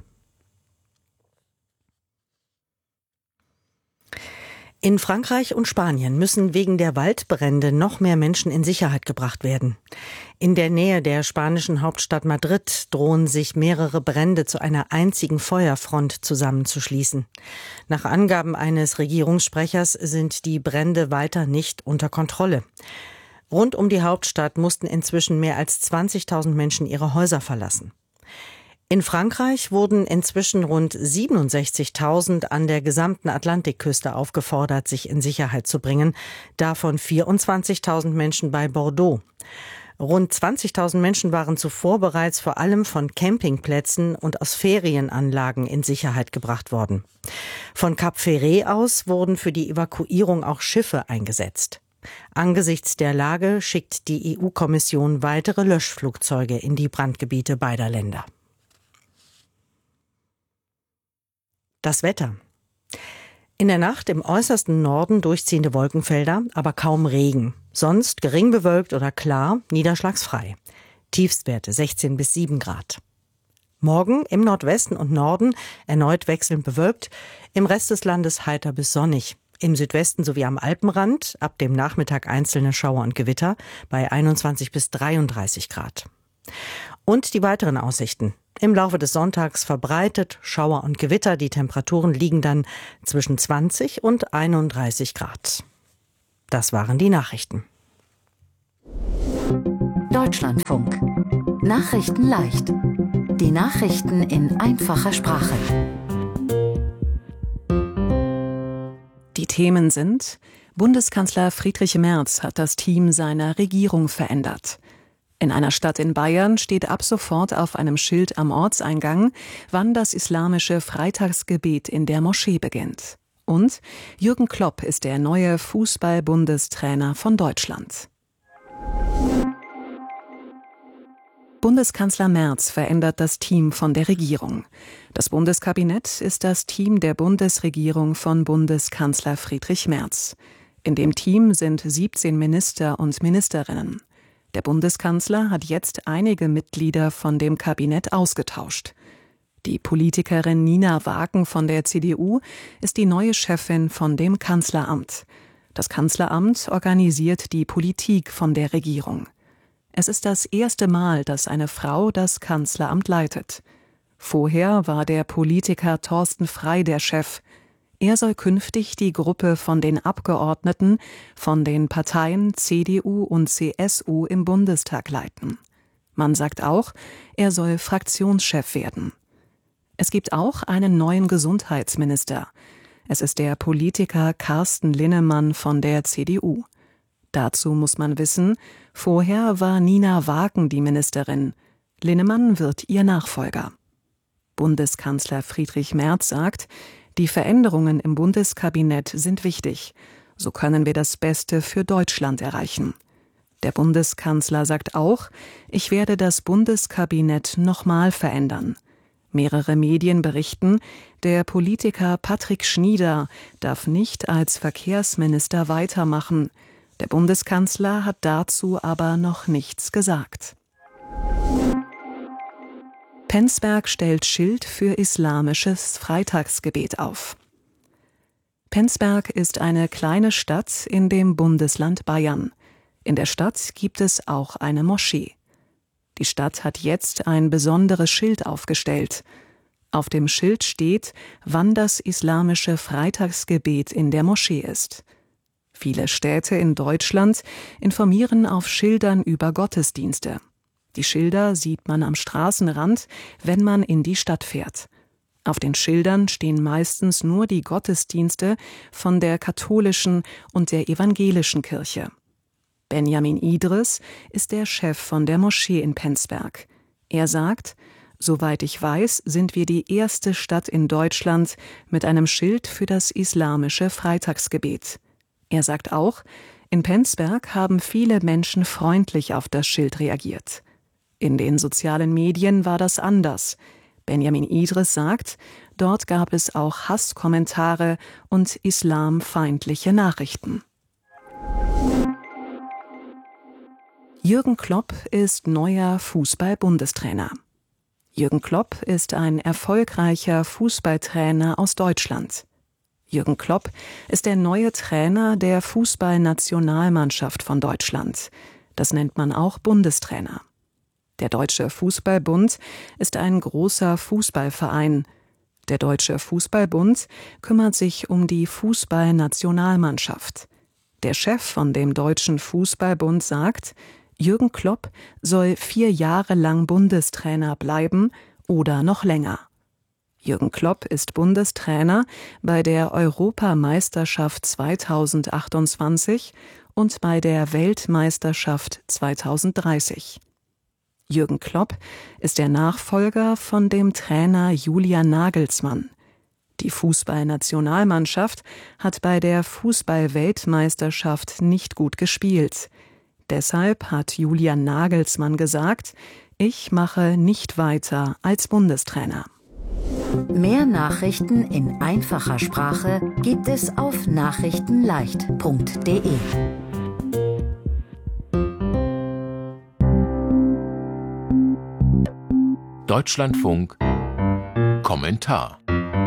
In Frankreich und Spanien müssen wegen der Waldbrände noch mehr Menschen in Sicherheit gebracht werden. In der Nähe der spanischen Hauptstadt Madrid drohen sich mehrere Brände zu einer einzigen Feuerfront zusammenzuschließen. Nach Angaben eines Regierungssprechers sind die Brände weiter nicht unter Kontrolle. Rund um die Hauptstadt mussten inzwischen mehr als 20.000 Menschen ihre Häuser verlassen. In Frankreich wurden inzwischen rund 67.000 an der gesamten Atlantikküste aufgefordert, sich in Sicherheit zu bringen, davon 24.000 Menschen bei Bordeaux. Rund 20.000 Menschen waren zuvor bereits vor allem von Campingplätzen und aus Ferienanlagen in Sicherheit gebracht worden. Von Cap Ferret aus wurden für die Evakuierung auch Schiffe eingesetzt. Angesichts der Lage schickt die EU-Kommission weitere Löschflugzeuge in die Brandgebiete beider Länder. Das Wetter. In der Nacht im äußersten Norden durchziehende Wolkenfelder, aber kaum Regen. Sonst gering bewölkt oder klar, niederschlagsfrei. Tiefstwerte 16 bis 7 Grad. Morgen im Nordwesten und Norden erneut wechselnd bewölkt, im Rest des Landes heiter bis sonnig. Im Südwesten sowie am Alpenrand ab dem Nachmittag einzelne Schauer und Gewitter bei 21 bis 33 Grad. Und die weiteren Aussichten. Im Laufe des Sonntags verbreitet Schauer und Gewitter. Die Temperaturen liegen dann zwischen 20 und 31 Grad. Das waren die Nachrichten. Deutschlandfunk. Nachrichten leicht. Die Nachrichten in einfacher Sprache. Die Themen sind: Bundeskanzler Friedrich Merz hat das Team seiner Regierung verändert. In einer Stadt in Bayern steht ab sofort auf einem Schild am Ortseingang, wann das islamische Freitagsgebet in der Moschee beginnt. Und Jürgen Klopp ist der neue Fußball-Bundestrainer von Deutschland. Bundeskanzler Merz verändert das Team von der Regierung. Das Bundeskabinett ist das Team der Bundesregierung von Bundeskanzler Friedrich Merz. In dem Team sind 17 Minister und Ministerinnen. Der Bundeskanzler hat jetzt einige Mitglieder von dem Kabinett ausgetauscht. Die Politikerin Nina Wagen von der CDU ist die neue Chefin von dem Kanzleramt. Das Kanzleramt organisiert die Politik von der Regierung. Es ist das erste Mal, dass eine Frau das Kanzleramt leitet. Vorher war der Politiker Thorsten Frey der Chef. Er soll künftig die Gruppe von den Abgeordneten von den Parteien CDU und CSU im Bundestag leiten. Man sagt auch, er soll Fraktionschef werden. Es gibt auch einen neuen Gesundheitsminister. Es ist der Politiker Carsten Linnemann von der CDU. Dazu muss man wissen, vorher war Nina Wagen die Ministerin. Linnemann wird ihr Nachfolger. Bundeskanzler Friedrich Merz sagt, die Veränderungen im Bundeskabinett sind wichtig. So können wir das Beste für Deutschland erreichen. Der Bundeskanzler sagt auch, ich werde das Bundeskabinett nochmal verändern. Mehrere Medien berichten, der Politiker Patrick Schnieder darf nicht als Verkehrsminister weitermachen. Der Bundeskanzler hat dazu aber noch nichts gesagt. Penzberg stellt Schild für islamisches Freitagsgebet auf. Penzberg ist eine kleine Stadt in dem Bundesland Bayern. In der Stadt gibt es auch eine Moschee. Die Stadt hat jetzt ein besonderes Schild aufgestellt. Auf dem Schild steht, wann das islamische Freitagsgebet in der Moschee ist. Viele Städte in Deutschland informieren auf Schildern über Gottesdienste. Die Schilder sieht man am Straßenrand, wenn man in die Stadt fährt. Auf den Schildern stehen meistens nur die Gottesdienste von der katholischen und der evangelischen Kirche. Benjamin Idris ist der Chef von der Moschee in Penzberg. Er sagt, soweit ich weiß, sind wir die erste Stadt in Deutschland mit einem Schild für das islamische Freitagsgebet. Er sagt auch, in Penzberg haben viele Menschen freundlich auf das Schild reagiert. In den sozialen Medien war das anders. Benjamin Idris sagt, dort gab es auch Hasskommentare und islamfeindliche Nachrichten. Jürgen Klopp ist neuer Fußball-Bundestrainer. Jürgen Klopp ist ein erfolgreicher Fußballtrainer aus Deutschland. Jürgen Klopp ist der neue Trainer der Fußballnationalmannschaft von Deutschland. Das nennt man auch Bundestrainer. Der Deutsche Fußballbund ist ein großer Fußballverein. Der Deutsche Fußballbund kümmert sich um die Fußballnationalmannschaft. Der Chef von dem Deutschen Fußballbund sagt, Jürgen Klopp soll 4 Jahre lang Bundestrainer bleiben oder noch länger. Jürgen Klopp ist Bundestrainer bei der Europameisterschaft 2028 und bei der Weltmeisterschaft 2030. Jürgen Klopp ist der Nachfolger von dem Trainer Julian Nagelsmann. Die Fußballnationalmannschaft hat bei der Fußball-Weltmeisterschaft nicht gut gespielt. Deshalb hat Julian Nagelsmann gesagt, ich mache nicht weiter als Bundestrainer. Mehr Nachrichten in einfacher Sprache gibt es auf nachrichtenleicht.de. Deutschlandfunk Kommentar.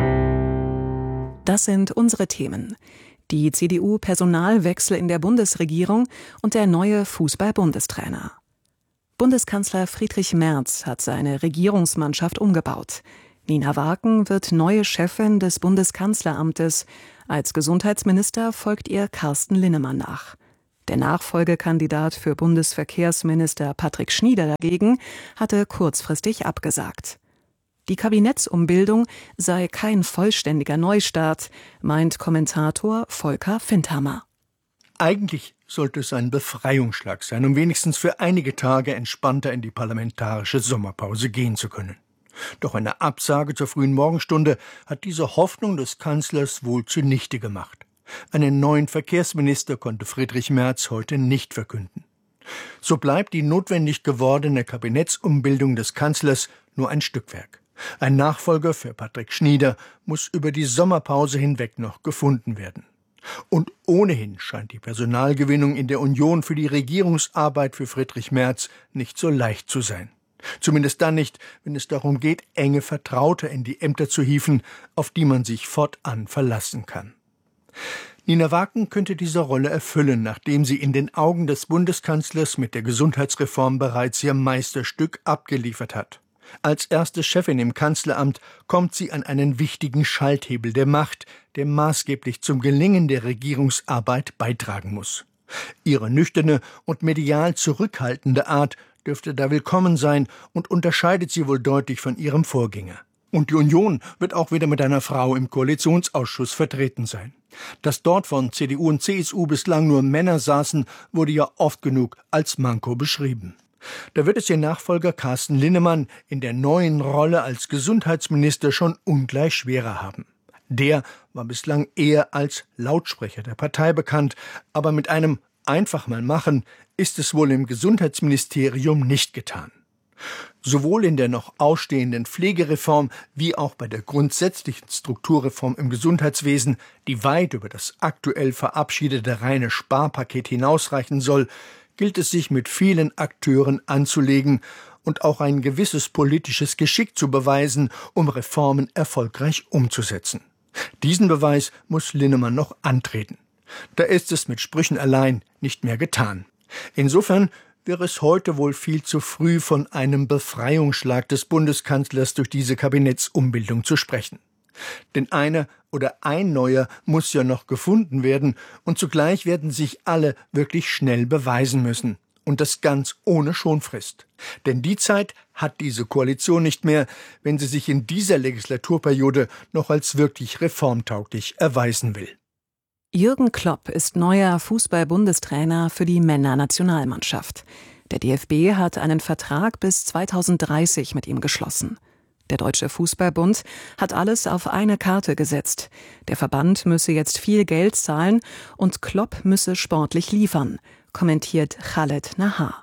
Das sind unsere Themen. Die CDU-Personalwechsel in der Bundesregierung und der neue Fußball-Bundestrainer. Bundeskanzler Friedrich Merz hat seine Regierungsmannschaft umgebaut. Nina Waken wird neue Chefin des Bundeskanzleramtes. Als Gesundheitsminister folgt ihr Carsten Linnemann nach. Der Nachfolgekandidat für Bundesverkehrsminister Patrick Schnieder dagegen hatte kurzfristig abgesagt. Die Kabinettsumbildung sei kein vollständiger Neustart, meint Kommentator Volker Findhammer. Eigentlich sollte es ein Befreiungsschlag sein, um wenigstens für einige Tage entspannter in die parlamentarische Sommerpause gehen zu können. Doch eine Absage zur frühen Morgenstunde hat diese Hoffnung des Kanzlers wohl zunichte gemacht. Einen neuen Verkehrsminister konnte Friedrich Merz heute nicht verkünden. So bleibt die notwendig gewordene Kabinettsumbildung des Kanzlers nur ein Stückwerk. Ein Nachfolger für Patrick Schnieder muss über die Sommerpause hinweg noch gefunden werden. Und ohnehin scheint die Personalgewinnung in der Union für die Regierungsarbeit für Friedrich Merz nicht so leicht zu sein. Zumindest dann nicht, wenn es darum geht, enge Vertraute in die Ämter zu hieven, auf die man sich fortan verlassen kann. Nina Waken könnte diese Rolle erfüllen, nachdem sie in den Augen des Bundeskanzlers mit der Gesundheitsreform bereits ihr Meisterstück abgeliefert hat. Als erste Chefin im Kanzleramt kommt sie an einen wichtigen Schalthebel der Macht, der maßgeblich zum Gelingen der Regierungsarbeit beitragen muss. Ihre nüchterne und medial zurückhaltende Art dürfte da willkommen sein und unterscheidet sie wohl deutlich von ihrem Vorgänger. Und die Union wird auch wieder mit einer Frau im Koalitionsausschuss vertreten sein. Dass dort von CDU und CSU bislang nur Männer saßen, wurde ja oft genug als Manko beschrieben. Da wird es ihr Nachfolger Carsten Linnemann in der neuen Rolle als Gesundheitsminister schon ungleich schwerer haben. Der war bislang eher als Lautsprecher der Partei bekannt, aber mit einem einfach mal machen ist es wohl im Gesundheitsministerium nicht getan. Sowohl in der noch ausstehenden Pflegereform wie auch bei der grundsätzlichen Strukturreform im Gesundheitswesen, die weit über das aktuell verabschiedete reine Sparpaket hinausreichen soll, gilt es sich mit vielen Akteuren anzulegen und auch ein gewisses politisches Geschick zu beweisen, um Reformen erfolgreich umzusetzen. Diesen Beweis muss Linnemann noch antreten. Da ist es mit Sprüchen allein nicht mehr getan. Insofern wäre es heute wohl viel zu früh, von einem Befreiungsschlag des Bundeskanzlers durch diese Kabinettsumbildung zu sprechen. Denn einer oder ein neuer muss ja noch gefunden werden und zugleich werden sich alle wirklich schnell beweisen müssen. Und das ganz ohne Schonfrist. Denn die Zeit hat diese Koalition nicht mehr, wenn sie sich in dieser Legislaturperiode noch als wirklich reformtauglich erweisen will. Jürgen Klopp ist neuer Fußball-Bundestrainer für die Männernationalmannschaft. Der DFB hat einen Vertrag bis 2030 mit ihm geschlossen. Der Deutsche Fußballbund hat alles auf eine Karte gesetzt. Der Verband müsse jetzt viel Geld zahlen und Klopp müsse sportlich liefern, kommentiert Khaled Nahar.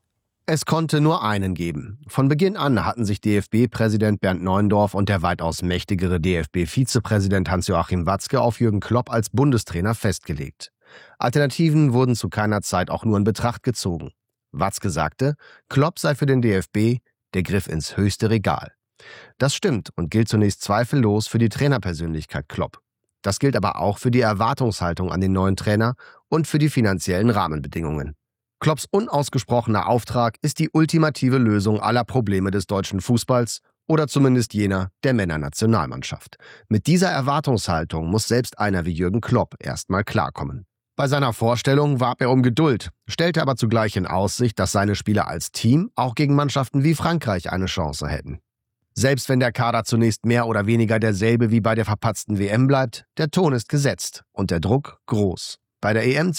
Es konnte nur einen geben. Von Beginn an hatten sich DFB-Präsident Bernd Neuendorf und der weitaus mächtigere DFB-Vizepräsident Hans-Joachim Watzke auf Jürgen Klopp als Bundestrainer festgelegt. Alternativen wurden zu keiner Zeit auch nur in Betracht gezogen. Watzke sagte, Klopp sei für den DFB der Griff ins höchste Regal. Das stimmt und gilt zunächst zweifellos für die Trainerpersönlichkeit Klopp. Das gilt aber auch für die Erwartungshaltung an den neuen Trainer und für die finanziellen Rahmenbedingungen. Klopps unausgesprochener Auftrag ist die ultimative Lösung aller Probleme des deutschen Fußballs oder zumindest jener der Männernationalmannschaft. Mit dieser Erwartungshaltung muss selbst einer wie Jürgen Klopp erstmal klarkommen. Bei seiner Vorstellung warb er um Geduld, stellte aber zugleich in Aussicht, dass seine Spieler als Team auch gegen Mannschaften wie Frankreich eine Chance hätten. Selbst wenn der Kader zunächst mehr oder weniger derselbe wie bei der verpatzten WM bleibt, der Ton ist gesetzt und der Druck groß. Bei der EM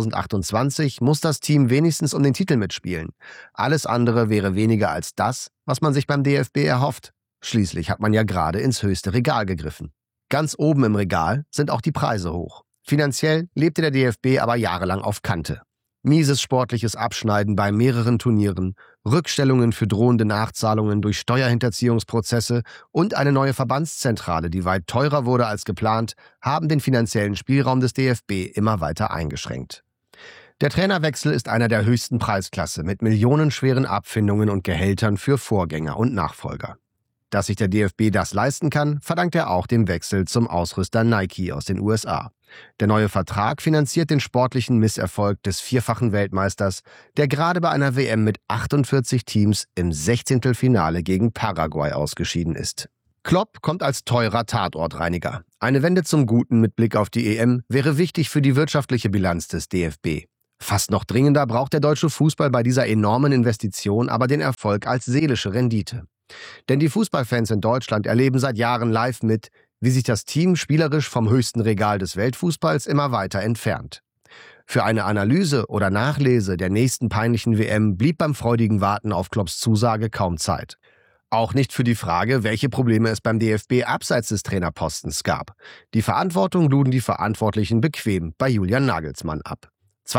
2028 muss das Team wenigstens um den Titel mitspielen. Alles andere wäre weniger als das, was man sich beim DFB erhofft. Schließlich hat man ja gerade ins höchste Regal gegriffen. Ganz oben im Regal sind auch die Preise hoch. Finanziell lebte der DFB aber jahrelang auf Kante. Mieses sportliches Abschneiden bei mehreren Turnieren, Rückstellungen für drohende Nachzahlungen durch Steuerhinterziehungsprozesse und eine neue Verbandszentrale, die weit teurer wurde als geplant, haben den finanziellen Spielraum des DFB immer weiter eingeschränkt. Der Trainerwechsel ist einer der höchsten Preisklasse mit millionenschweren Abfindungen und Gehältern für Vorgänger und Nachfolger. Dass sich der DFB das leisten kann, verdankt er auch dem Wechsel zum Ausrüster Nike aus den USA. Der neue Vertrag finanziert den sportlichen Misserfolg des vierfachen Weltmeisters, der gerade bei einer WM mit 48 Teams im 16. Finale gegen Paraguay ausgeschieden ist. Klopp kommt als teurer Tatortreiniger. Eine Wende zum Guten mit Blick auf die EM wäre wichtig für die wirtschaftliche Bilanz des DFB. Fast noch dringender braucht der deutsche Fußball bei dieser enormen Investition aber den Erfolg als seelische Rendite. Denn die Fußballfans in Deutschland erleben seit Jahren live mit, wie sich das Team spielerisch vom höchsten Regal des Weltfußballs immer weiter entfernt. Für eine Analyse oder Nachlese der nächsten peinlichen WM blieb beim freudigen Warten auf Klopps Zusage kaum Zeit. Auch nicht für die Frage, welche Probleme es beim DFB abseits des Trainerpostens gab. Die Verantwortung luden die Verantwortlichen bequem bei Julian Nagelsmann ab.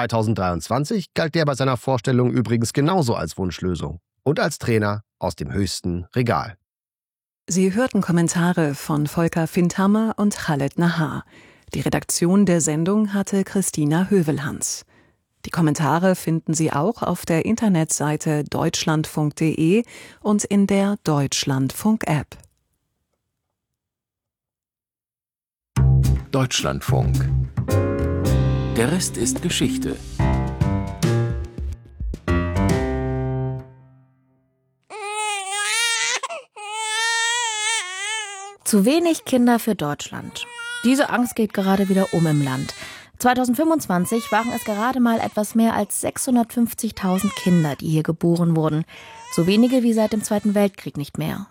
2023 galt der bei seiner Vorstellung übrigens genauso als Wunschlösung und als Trainer aus dem höchsten Regal. Sie hörten Kommentare von Volker Findhammer und Khaled Nahar. Die Redaktion der Sendung hatte Christina Hövelhans. Die Kommentare finden Sie auch auf der Internetseite deutschlandfunk.de und in der Deutschlandfunk-App. Deutschlandfunk. Der Rest ist Geschichte. Zu wenig Kinder für Deutschland. Diese Angst geht gerade wieder um im Land. 2025 waren es gerade mal etwas mehr als 650.000 Kinder, die hier geboren wurden. So wenige wie seit dem Zweiten Weltkrieg nicht mehr.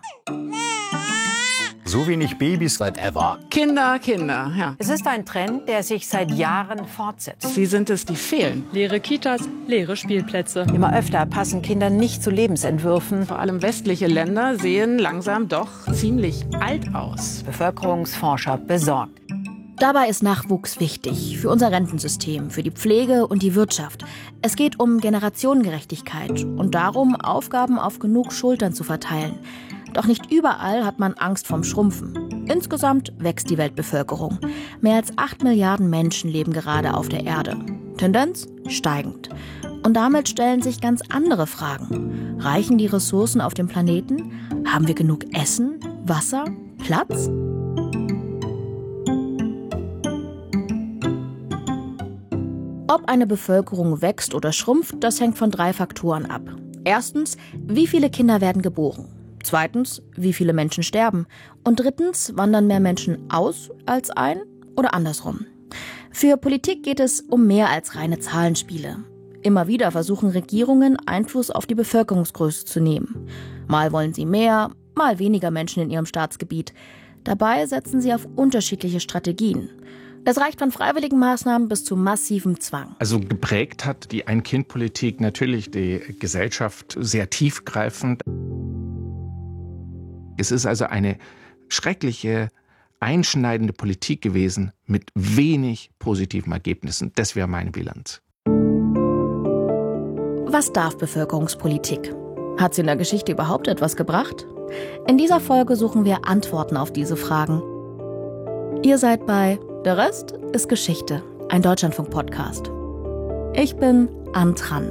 So wenig Babys seit ever. Kinder, ja. Es ist ein Trend, der sich seit Jahren fortsetzt. Sie sind es, die fehlen. Leere Kitas, leere Spielplätze. Immer öfter passen Kinder nicht zu Lebensentwürfen. Vor allem westliche Länder sehen langsam doch ziemlich alt aus. Bevölkerungsforscher besorgt. Dabei ist Nachwuchs wichtig für unser Rentensystem, für die Pflege und die Wirtschaft. Es geht um Generationengerechtigkeit und darum, Aufgaben auf genug Schultern zu verteilen. Doch nicht überall hat man Angst vorm Schrumpfen. Insgesamt wächst die Weltbevölkerung. Mehr als 8 Milliarden Menschen leben gerade auf der Erde. Tendenz steigend. Und damit stellen sich ganz andere Fragen. Reichen die Ressourcen auf dem Planeten? Haben wir genug Essen, Wasser, Platz? Ob eine Bevölkerung wächst oder schrumpft, das hängt von 3 Faktoren ab. Erstens, wie viele Kinder werden geboren? Zweitens, wie viele Menschen sterben? Und drittens, wandern mehr Menschen aus als ein oder andersrum? Für Politik geht es um mehr als reine Zahlenspiele. Immer wieder versuchen Regierungen, Einfluss auf die Bevölkerungsgröße zu nehmen. Mal wollen sie mehr, mal weniger Menschen in ihrem Staatsgebiet. Dabei setzen sie auf unterschiedliche Strategien. Das reicht von freiwilligen Maßnahmen bis zu massivem Zwang. Also geprägt hat die Ein-Kind-Politik natürlich die Gesellschaft sehr tiefgreifend. Es ist also eine schreckliche, einschneidende Politik gewesen mit wenig positiven Ergebnissen. Das wäre meine Bilanz. Was darf Bevölkerungspolitik? Hat sie in der Geschichte überhaupt etwas gebracht? In dieser Folge suchen wir Antworten auf diese Fragen. Ihr seid bei Der Rest ist Geschichte, ein Deutschlandfunk-Podcast. Ich bin Antran.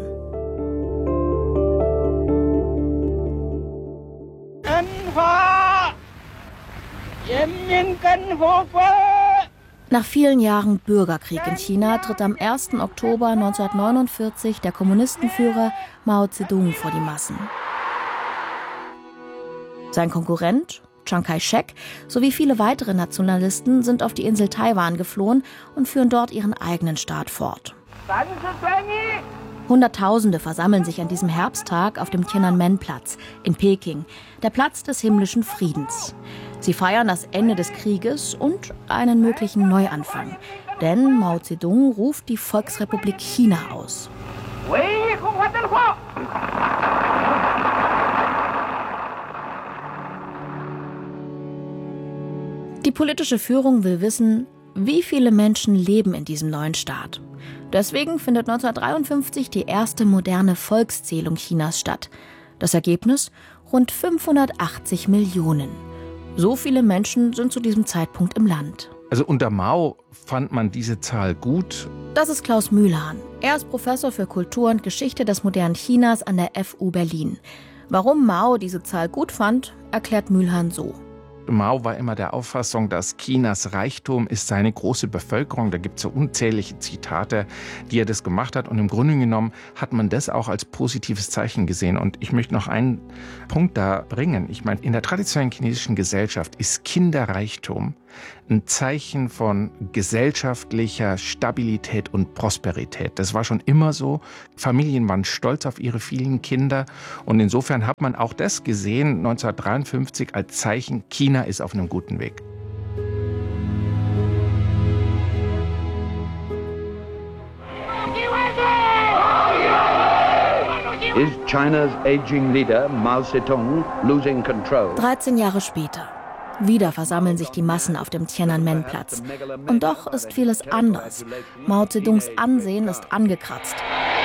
Nach vielen Jahren Bürgerkrieg in China tritt am 1. Oktober 1949 der Kommunistenführer Mao Zedong vor die Massen. Sein Konkurrent, Chiang Kai-shek sowie viele weitere Nationalisten sind auf die Insel Taiwan geflohen und führen dort ihren eigenen Staat fort. Hunderttausende versammeln sich an diesem Herbsttag auf dem Tiananmen-Platz in Peking, der Platz des himmlischen Friedens. Sie feiern das Ende des Krieges und einen möglichen Neuanfang. Denn Mao Zedong ruft die Volksrepublik China aus. Die politische Führung will wissen, wie viele Menschen leben in diesem neuen Staat. Deswegen findet 1953 die erste moderne Volkszählung Chinas statt. Das Ergebnis? Rund 580 Millionen. So viele Menschen sind zu diesem Zeitpunkt im Land. Also unter Mao fand man diese Zahl gut. Das ist Klaus Mühlhahn. Er ist Professor für Kultur und Geschichte des modernen Chinas an der FU Berlin. Warum Mao diese Zahl gut fand, erklärt Mühlhahn so. Mao war immer der Auffassung, dass Chinas Reichtum ist seine große Bevölkerung. Da gibt es so unzählige Zitate, die er das gemacht hat. Und im Grunde genommen hat man das auch als positives Zeichen gesehen. Und ich möchte noch einen Punkt da bringen. Ich meine, in der traditionellen chinesischen Gesellschaft ist Kinderreichtum ein Zeichen von gesellschaftlicher Stabilität und Prosperität. Das war schon immer so. Familien waren stolz auf ihre vielen Kinder. Und insofern hat man auch das gesehen 1953 als Zeichen, China ist auf einem guten Weg. Is China's aging leader Mao Zedong losing control? 13 Jahre später. Wieder versammeln sich die Massen auf dem Tiananmen-Platz. Und doch ist vieles anders. Mao Zedongs Ansehen ist angekratzt.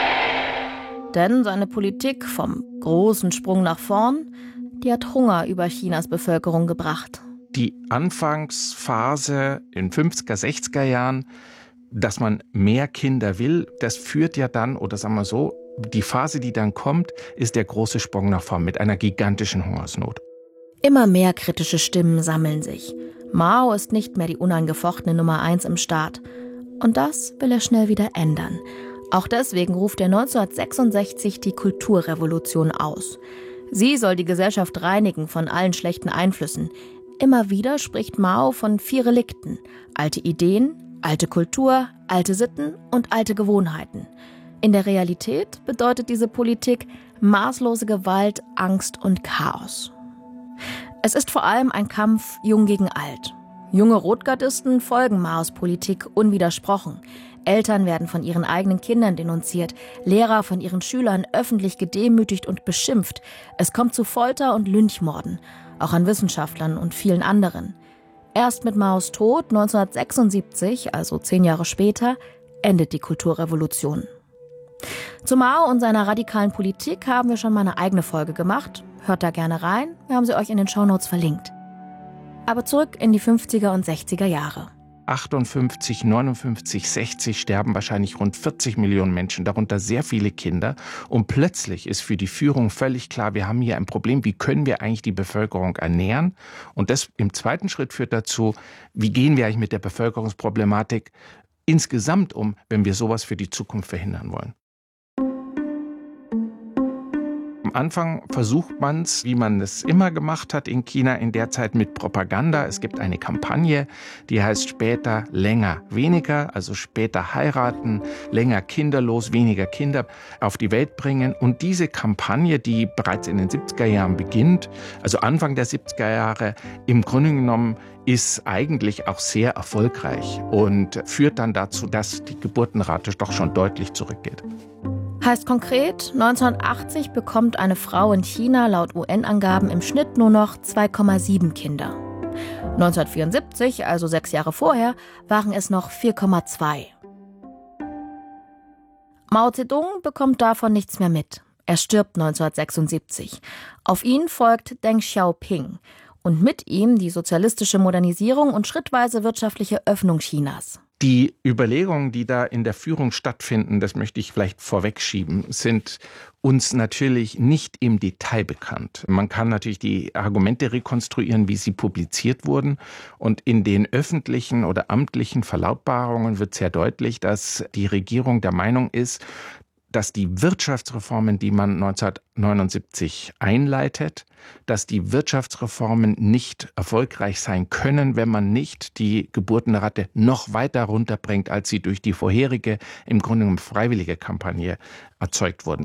Denn seine Politik vom großen Sprung nach vorn, die hat Hunger über Chinas Bevölkerung gebracht. Die Anfangsphase in 50er, 60er Jahren, dass man mehr Kinder will, das führt ja dann, oder sagen wir so, die Phase, die dann kommt, ist der große Sprung nach vorn mit einer gigantischen Hungersnot. Immer mehr kritische Stimmen sammeln sich. Mao ist nicht mehr die unangefochtene Nummer 1 im Staat. Und das will er schnell wieder ändern. Auch deswegen ruft er 1966 die Kulturrevolution aus. Sie soll die Gesellschaft reinigen von allen schlechten Einflüssen. Immer wieder spricht Mao von 4 Relikten: alte Ideen, alte Kultur, alte Sitten und alte Gewohnheiten. In der Realität bedeutet diese Politik maßlose Gewalt, Angst und Chaos. Es ist vor allem ein Kampf jung gegen alt. Junge Rotgardisten folgen Maos Politik unwidersprochen. Eltern werden von ihren eigenen Kindern denunziert, Lehrer von ihren Schülern öffentlich gedemütigt und beschimpft. Es kommt zu Folter und Lynchmorden, auch an Wissenschaftlern und vielen anderen. Erst mit Maos Tod 1976, also 10 Jahre später, endet die Kulturrevolution. Zu Mao und seiner radikalen Politik haben wir schon mal eine eigene Folge gemacht. Hört da gerne rein, wir haben sie euch in den Shownotes verlinkt. Aber zurück in die 50er und 60er Jahre. 58, 59, 60 sterben wahrscheinlich rund 40 Millionen Menschen, darunter sehr viele Kinder. Und plötzlich ist für die Führung völlig klar, wir haben hier ein Problem, wie können wir eigentlich die Bevölkerung ernähren? Und das im zweiten Schritt führt dazu, wie gehen wir eigentlich mit der Bevölkerungsproblematik insgesamt um, wenn wir sowas für die Zukunft verhindern wollen? Am Anfang versucht man es, wie man es immer gemacht hat in China, in der Zeit mit Propaganda. Es gibt eine Kampagne, die heißt später länger weniger, also später heiraten, länger kinderlos, weniger Kinder auf die Welt bringen. Und diese Kampagne, die bereits in den 70er Jahren beginnt, also Anfang der 70er Jahre, im Grunde genommen ist eigentlich auch sehr erfolgreich und führt dann dazu, dass die Geburtenrate doch schon deutlich zurückgeht. Heißt konkret, 1980 bekommt eine Frau in China laut UN-Angaben im Schnitt nur noch 2,7 Kinder. 1974, also 6 Jahre vorher, waren es noch 4,2. Mao Zedong bekommt davon nichts mehr mit. Er stirbt 1976. Auf ihn folgt Deng Xiaoping und mit ihm die sozialistische Modernisierung und schrittweise wirtschaftliche Öffnung Chinas. Die Überlegungen, die da in der Führung stattfinden, das möchte ich vielleicht vorwegschieben, sind uns natürlich nicht im Detail bekannt. Man kann natürlich die Argumente rekonstruieren, wie sie publiziert wurden. Und in den öffentlichen oder amtlichen Verlautbarungen wird sehr deutlich, dass die Regierung der Meinung ist, dass die Wirtschaftsreformen, die man 1979 einleitet, dass die Wirtschaftsreformen nicht erfolgreich sein können, wenn man nicht die Geburtenrate noch weiter runterbringt, als sie durch die vorherige, im Grunde genommen freiwillige Kampagne erzeugt wurden.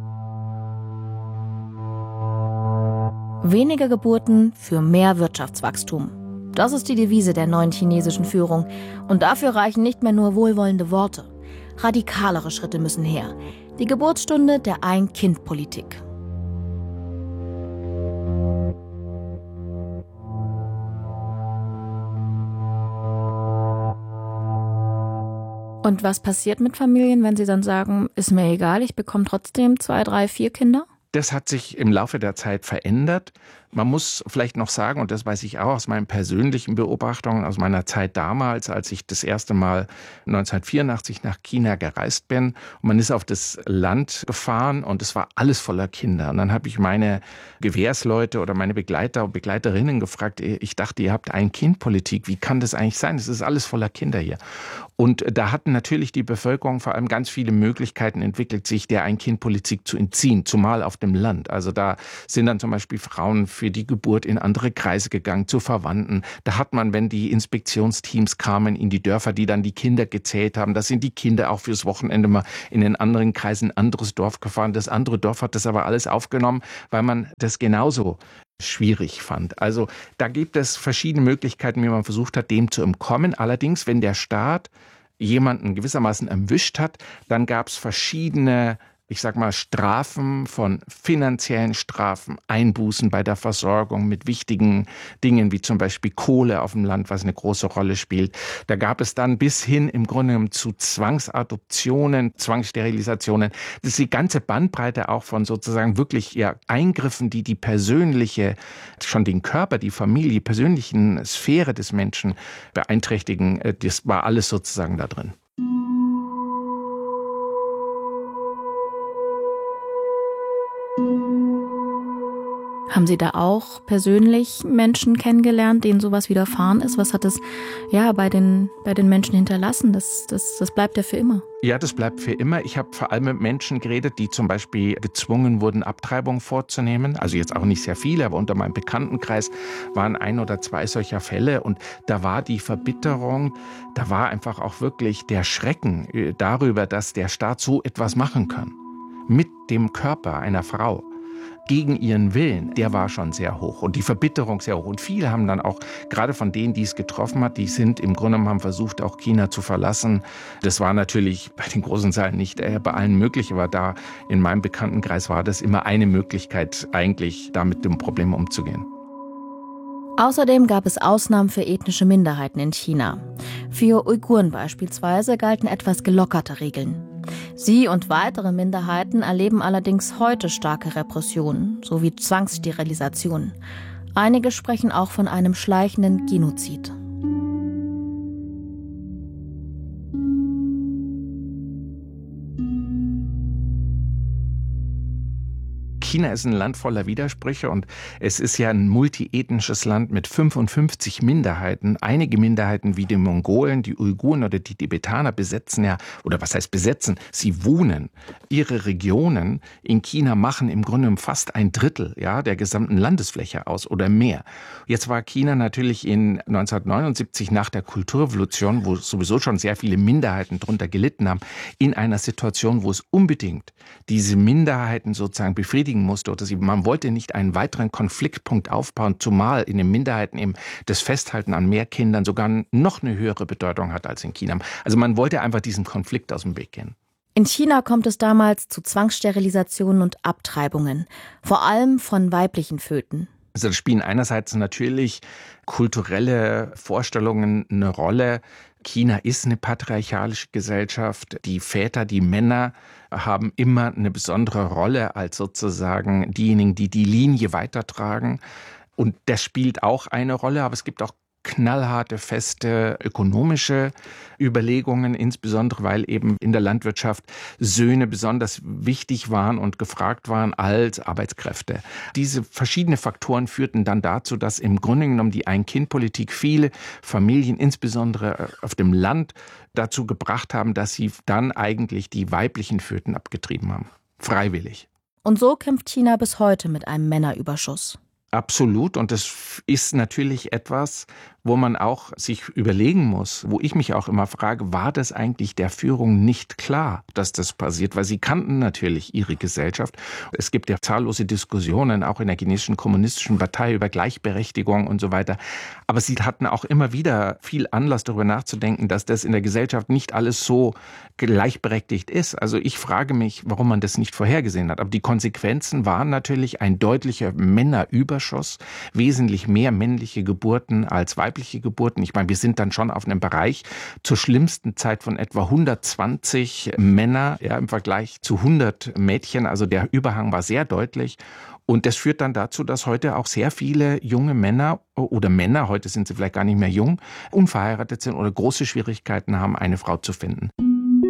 Weniger Geburten für mehr Wirtschaftswachstum. Das ist die Devise der neuen chinesischen Führung. Und dafür reichen nicht mehr nur wohlwollende Worte. Radikalere Schritte müssen her. Die Geburtsstunde der Ein-Kind-Politik. Und was passiert mit Familien, wenn sie dann sagen, ist mir egal, ich bekomme trotzdem 2, 3, 4 Kinder? Das hat sich im Laufe der Zeit verändert. Man muss vielleicht noch sagen, und das weiß ich auch aus meinen persönlichen Beobachtungen, aus meiner Zeit damals, als ich das erste Mal 1984 nach China gereist bin. Und man ist auf das Land gefahren und es war alles voller Kinder. Und dann habe ich meine Gewährsleute oder meine Begleiter und Begleiterinnen gefragt, ich dachte, ihr habt Ein-Kind-Politik. Wie kann das eigentlich sein? Es ist alles voller Kinder hier. Und da hatten natürlich die Bevölkerung vor allem ganz viele Möglichkeiten entwickelt, sich der Ein-Kind-Politik zu entziehen, zumal auf dem Land. Also da sind dann zum Beispiel Frauen für die Geburt in andere Kreise gegangen, zu Verwandten. Da hat man, wenn die Inspektionsteams kamen in die Dörfer, die dann die Kinder gezählt haben, da sind die Kinder auch fürs Wochenende mal in den anderen Kreisen ein anderes Dorf gefahren. Das andere Dorf hat das aber alles aufgenommen, weil man das genauso schwierig fand. Also da gibt es verschiedene Möglichkeiten, wie man versucht hat, dem zu entkommen. Allerdings, wenn der Staat jemanden gewissermaßen erwischt hat, dann gab es verschiedene, ich sag mal, Strafen, von finanziellen Strafen, Einbußen bei der Versorgung mit wichtigen Dingen wie zum Beispiel Kohle auf dem Land, was eine große Rolle spielt. Da gab es dann bis hin im Grunde genommen zu Zwangsadoptionen, Zwangssterilisationen. Das ist die ganze Bandbreite auch von sozusagen wirklich Eingriffen, die die persönliche, schon den Körper, die Familie, die persönlichen Sphäre des Menschen beeinträchtigen. Das war alles sozusagen da drin. Haben Sie da auch persönlich Menschen kennengelernt, denen sowas widerfahren ist? Was hat es bei den Menschen hinterlassen? Das bleibt ja für immer. Ja, das bleibt für immer. Ich habe vor allem mit Menschen geredet, die zum Beispiel gezwungen wurden, Abtreibung vorzunehmen. Also jetzt auch nicht sehr viele, aber unter meinem Bekanntenkreis waren 1 oder 2 solcher Fälle. Und da war die Verbitterung, da war einfach auch wirklich der Schrecken darüber, dass der Staat so etwas machen kann. Mit dem Körper einer Frau. Gegen ihren Willen, der war schon sehr hoch und die Verbitterung sehr hoch. Und viele haben dann auch, gerade von denen, die es getroffen hat, die sind im Grunde genommen, haben versucht, auch China zu verlassen. Das war natürlich bei den großen Zahlen nicht bei allen möglich, aber da in meinem Bekanntenkreis war das immer eine Möglichkeit, eigentlich da mit dem Problem umzugehen. Außerdem gab es Ausnahmen für ethnische Minderheiten in China. Für Uiguren beispielsweise galten etwas gelockerte Regeln. Sie und weitere Minderheiten erleben allerdings heute starke Repressionen sowie Zwangssterilisationen. Einige sprechen auch von einem schleichenden Genozid. China ist ein Land voller Widersprüche und es ist ja ein multiethnisches Land mit 55 Minderheiten. Einige Minderheiten wie die Mongolen, die Uiguren oder die Tibetaner besetzen oder was heißt besetzen? Sie wohnen. Ihre Regionen in China machen im Grunde fast 1/3 der gesamten Landesfläche aus oder mehr. Jetzt war China natürlich in 1979 nach der Kulturrevolution, wo sowieso schon sehr viele Minderheiten darunter gelitten haben, in einer Situation, wo es unbedingt diese Minderheiten sozusagen befriedigen musste. Oder man wollte nicht einen weiteren Konfliktpunkt aufbauen, zumal in den Minderheiten eben das Festhalten an mehr Kindern sogar noch eine höhere Bedeutung hat als in China. Also man wollte einfach diesem Konflikt aus dem Weg gehen. In China kommt es damals zu Zwangssterilisationen und Abtreibungen, vor allem von weiblichen Föten. Also da spielen einerseits natürlich kulturelle Vorstellungen eine Rolle. China ist eine patriarchalische Gesellschaft. Die Väter, die Männer haben immer eine besondere Rolle als sozusagen diejenigen, die die Linie weitertragen. Und das spielt auch eine Rolle, aber es gibt auch knallharte, feste ökonomische Überlegungen, insbesondere weil eben in der Landwirtschaft Söhne besonders wichtig waren und gefragt waren als Arbeitskräfte. Diese verschiedenen Faktoren führten dann dazu, dass im Grunde genommen die Ein-Kind-Politik viele Familien, insbesondere auf dem Land, dazu gebracht haben, dass sie dann eigentlich die weiblichen Föten abgetrieben haben. Freiwillig. Und so kämpft China bis heute mit einem Männerüberschuss. Absolut. Und das ist natürlich etwas, wo man auch sich überlegen muss, wo ich mich auch immer frage, war das eigentlich der Führung nicht klar, dass das passiert? Weil sie kannten natürlich ihre Gesellschaft. Es gibt ja zahllose Diskussionen, auch in der chinesischen kommunistischen Partei über Gleichberechtigung und so weiter. Aber sie hatten auch immer wieder viel Anlass, darüber nachzudenken, dass das in der Gesellschaft nicht alles so gleichberechtigt ist. Also ich frage mich, warum man das nicht vorhergesehen hat. Aber die Konsequenzen waren natürlich ein deutlicher Männerüberschuss, wesentlich mehr männliche Geburten als weibliche Geburten. Ich meine, wir sind dann schon auf einem Bereich zur schlimmsten Zeit von etwa 120 Männer, ja, im Vergleich zu 100 Mädchen. Also der Überhang war sehr deutlich. Und das führt dann dazu, dass heute auch sehr viele junge Männer oder Männer, heute sind sie vielleicht gar nicht mehr jung, unverheiratet sind oder große Schwierigkeiten haben, eine Frau zu finden.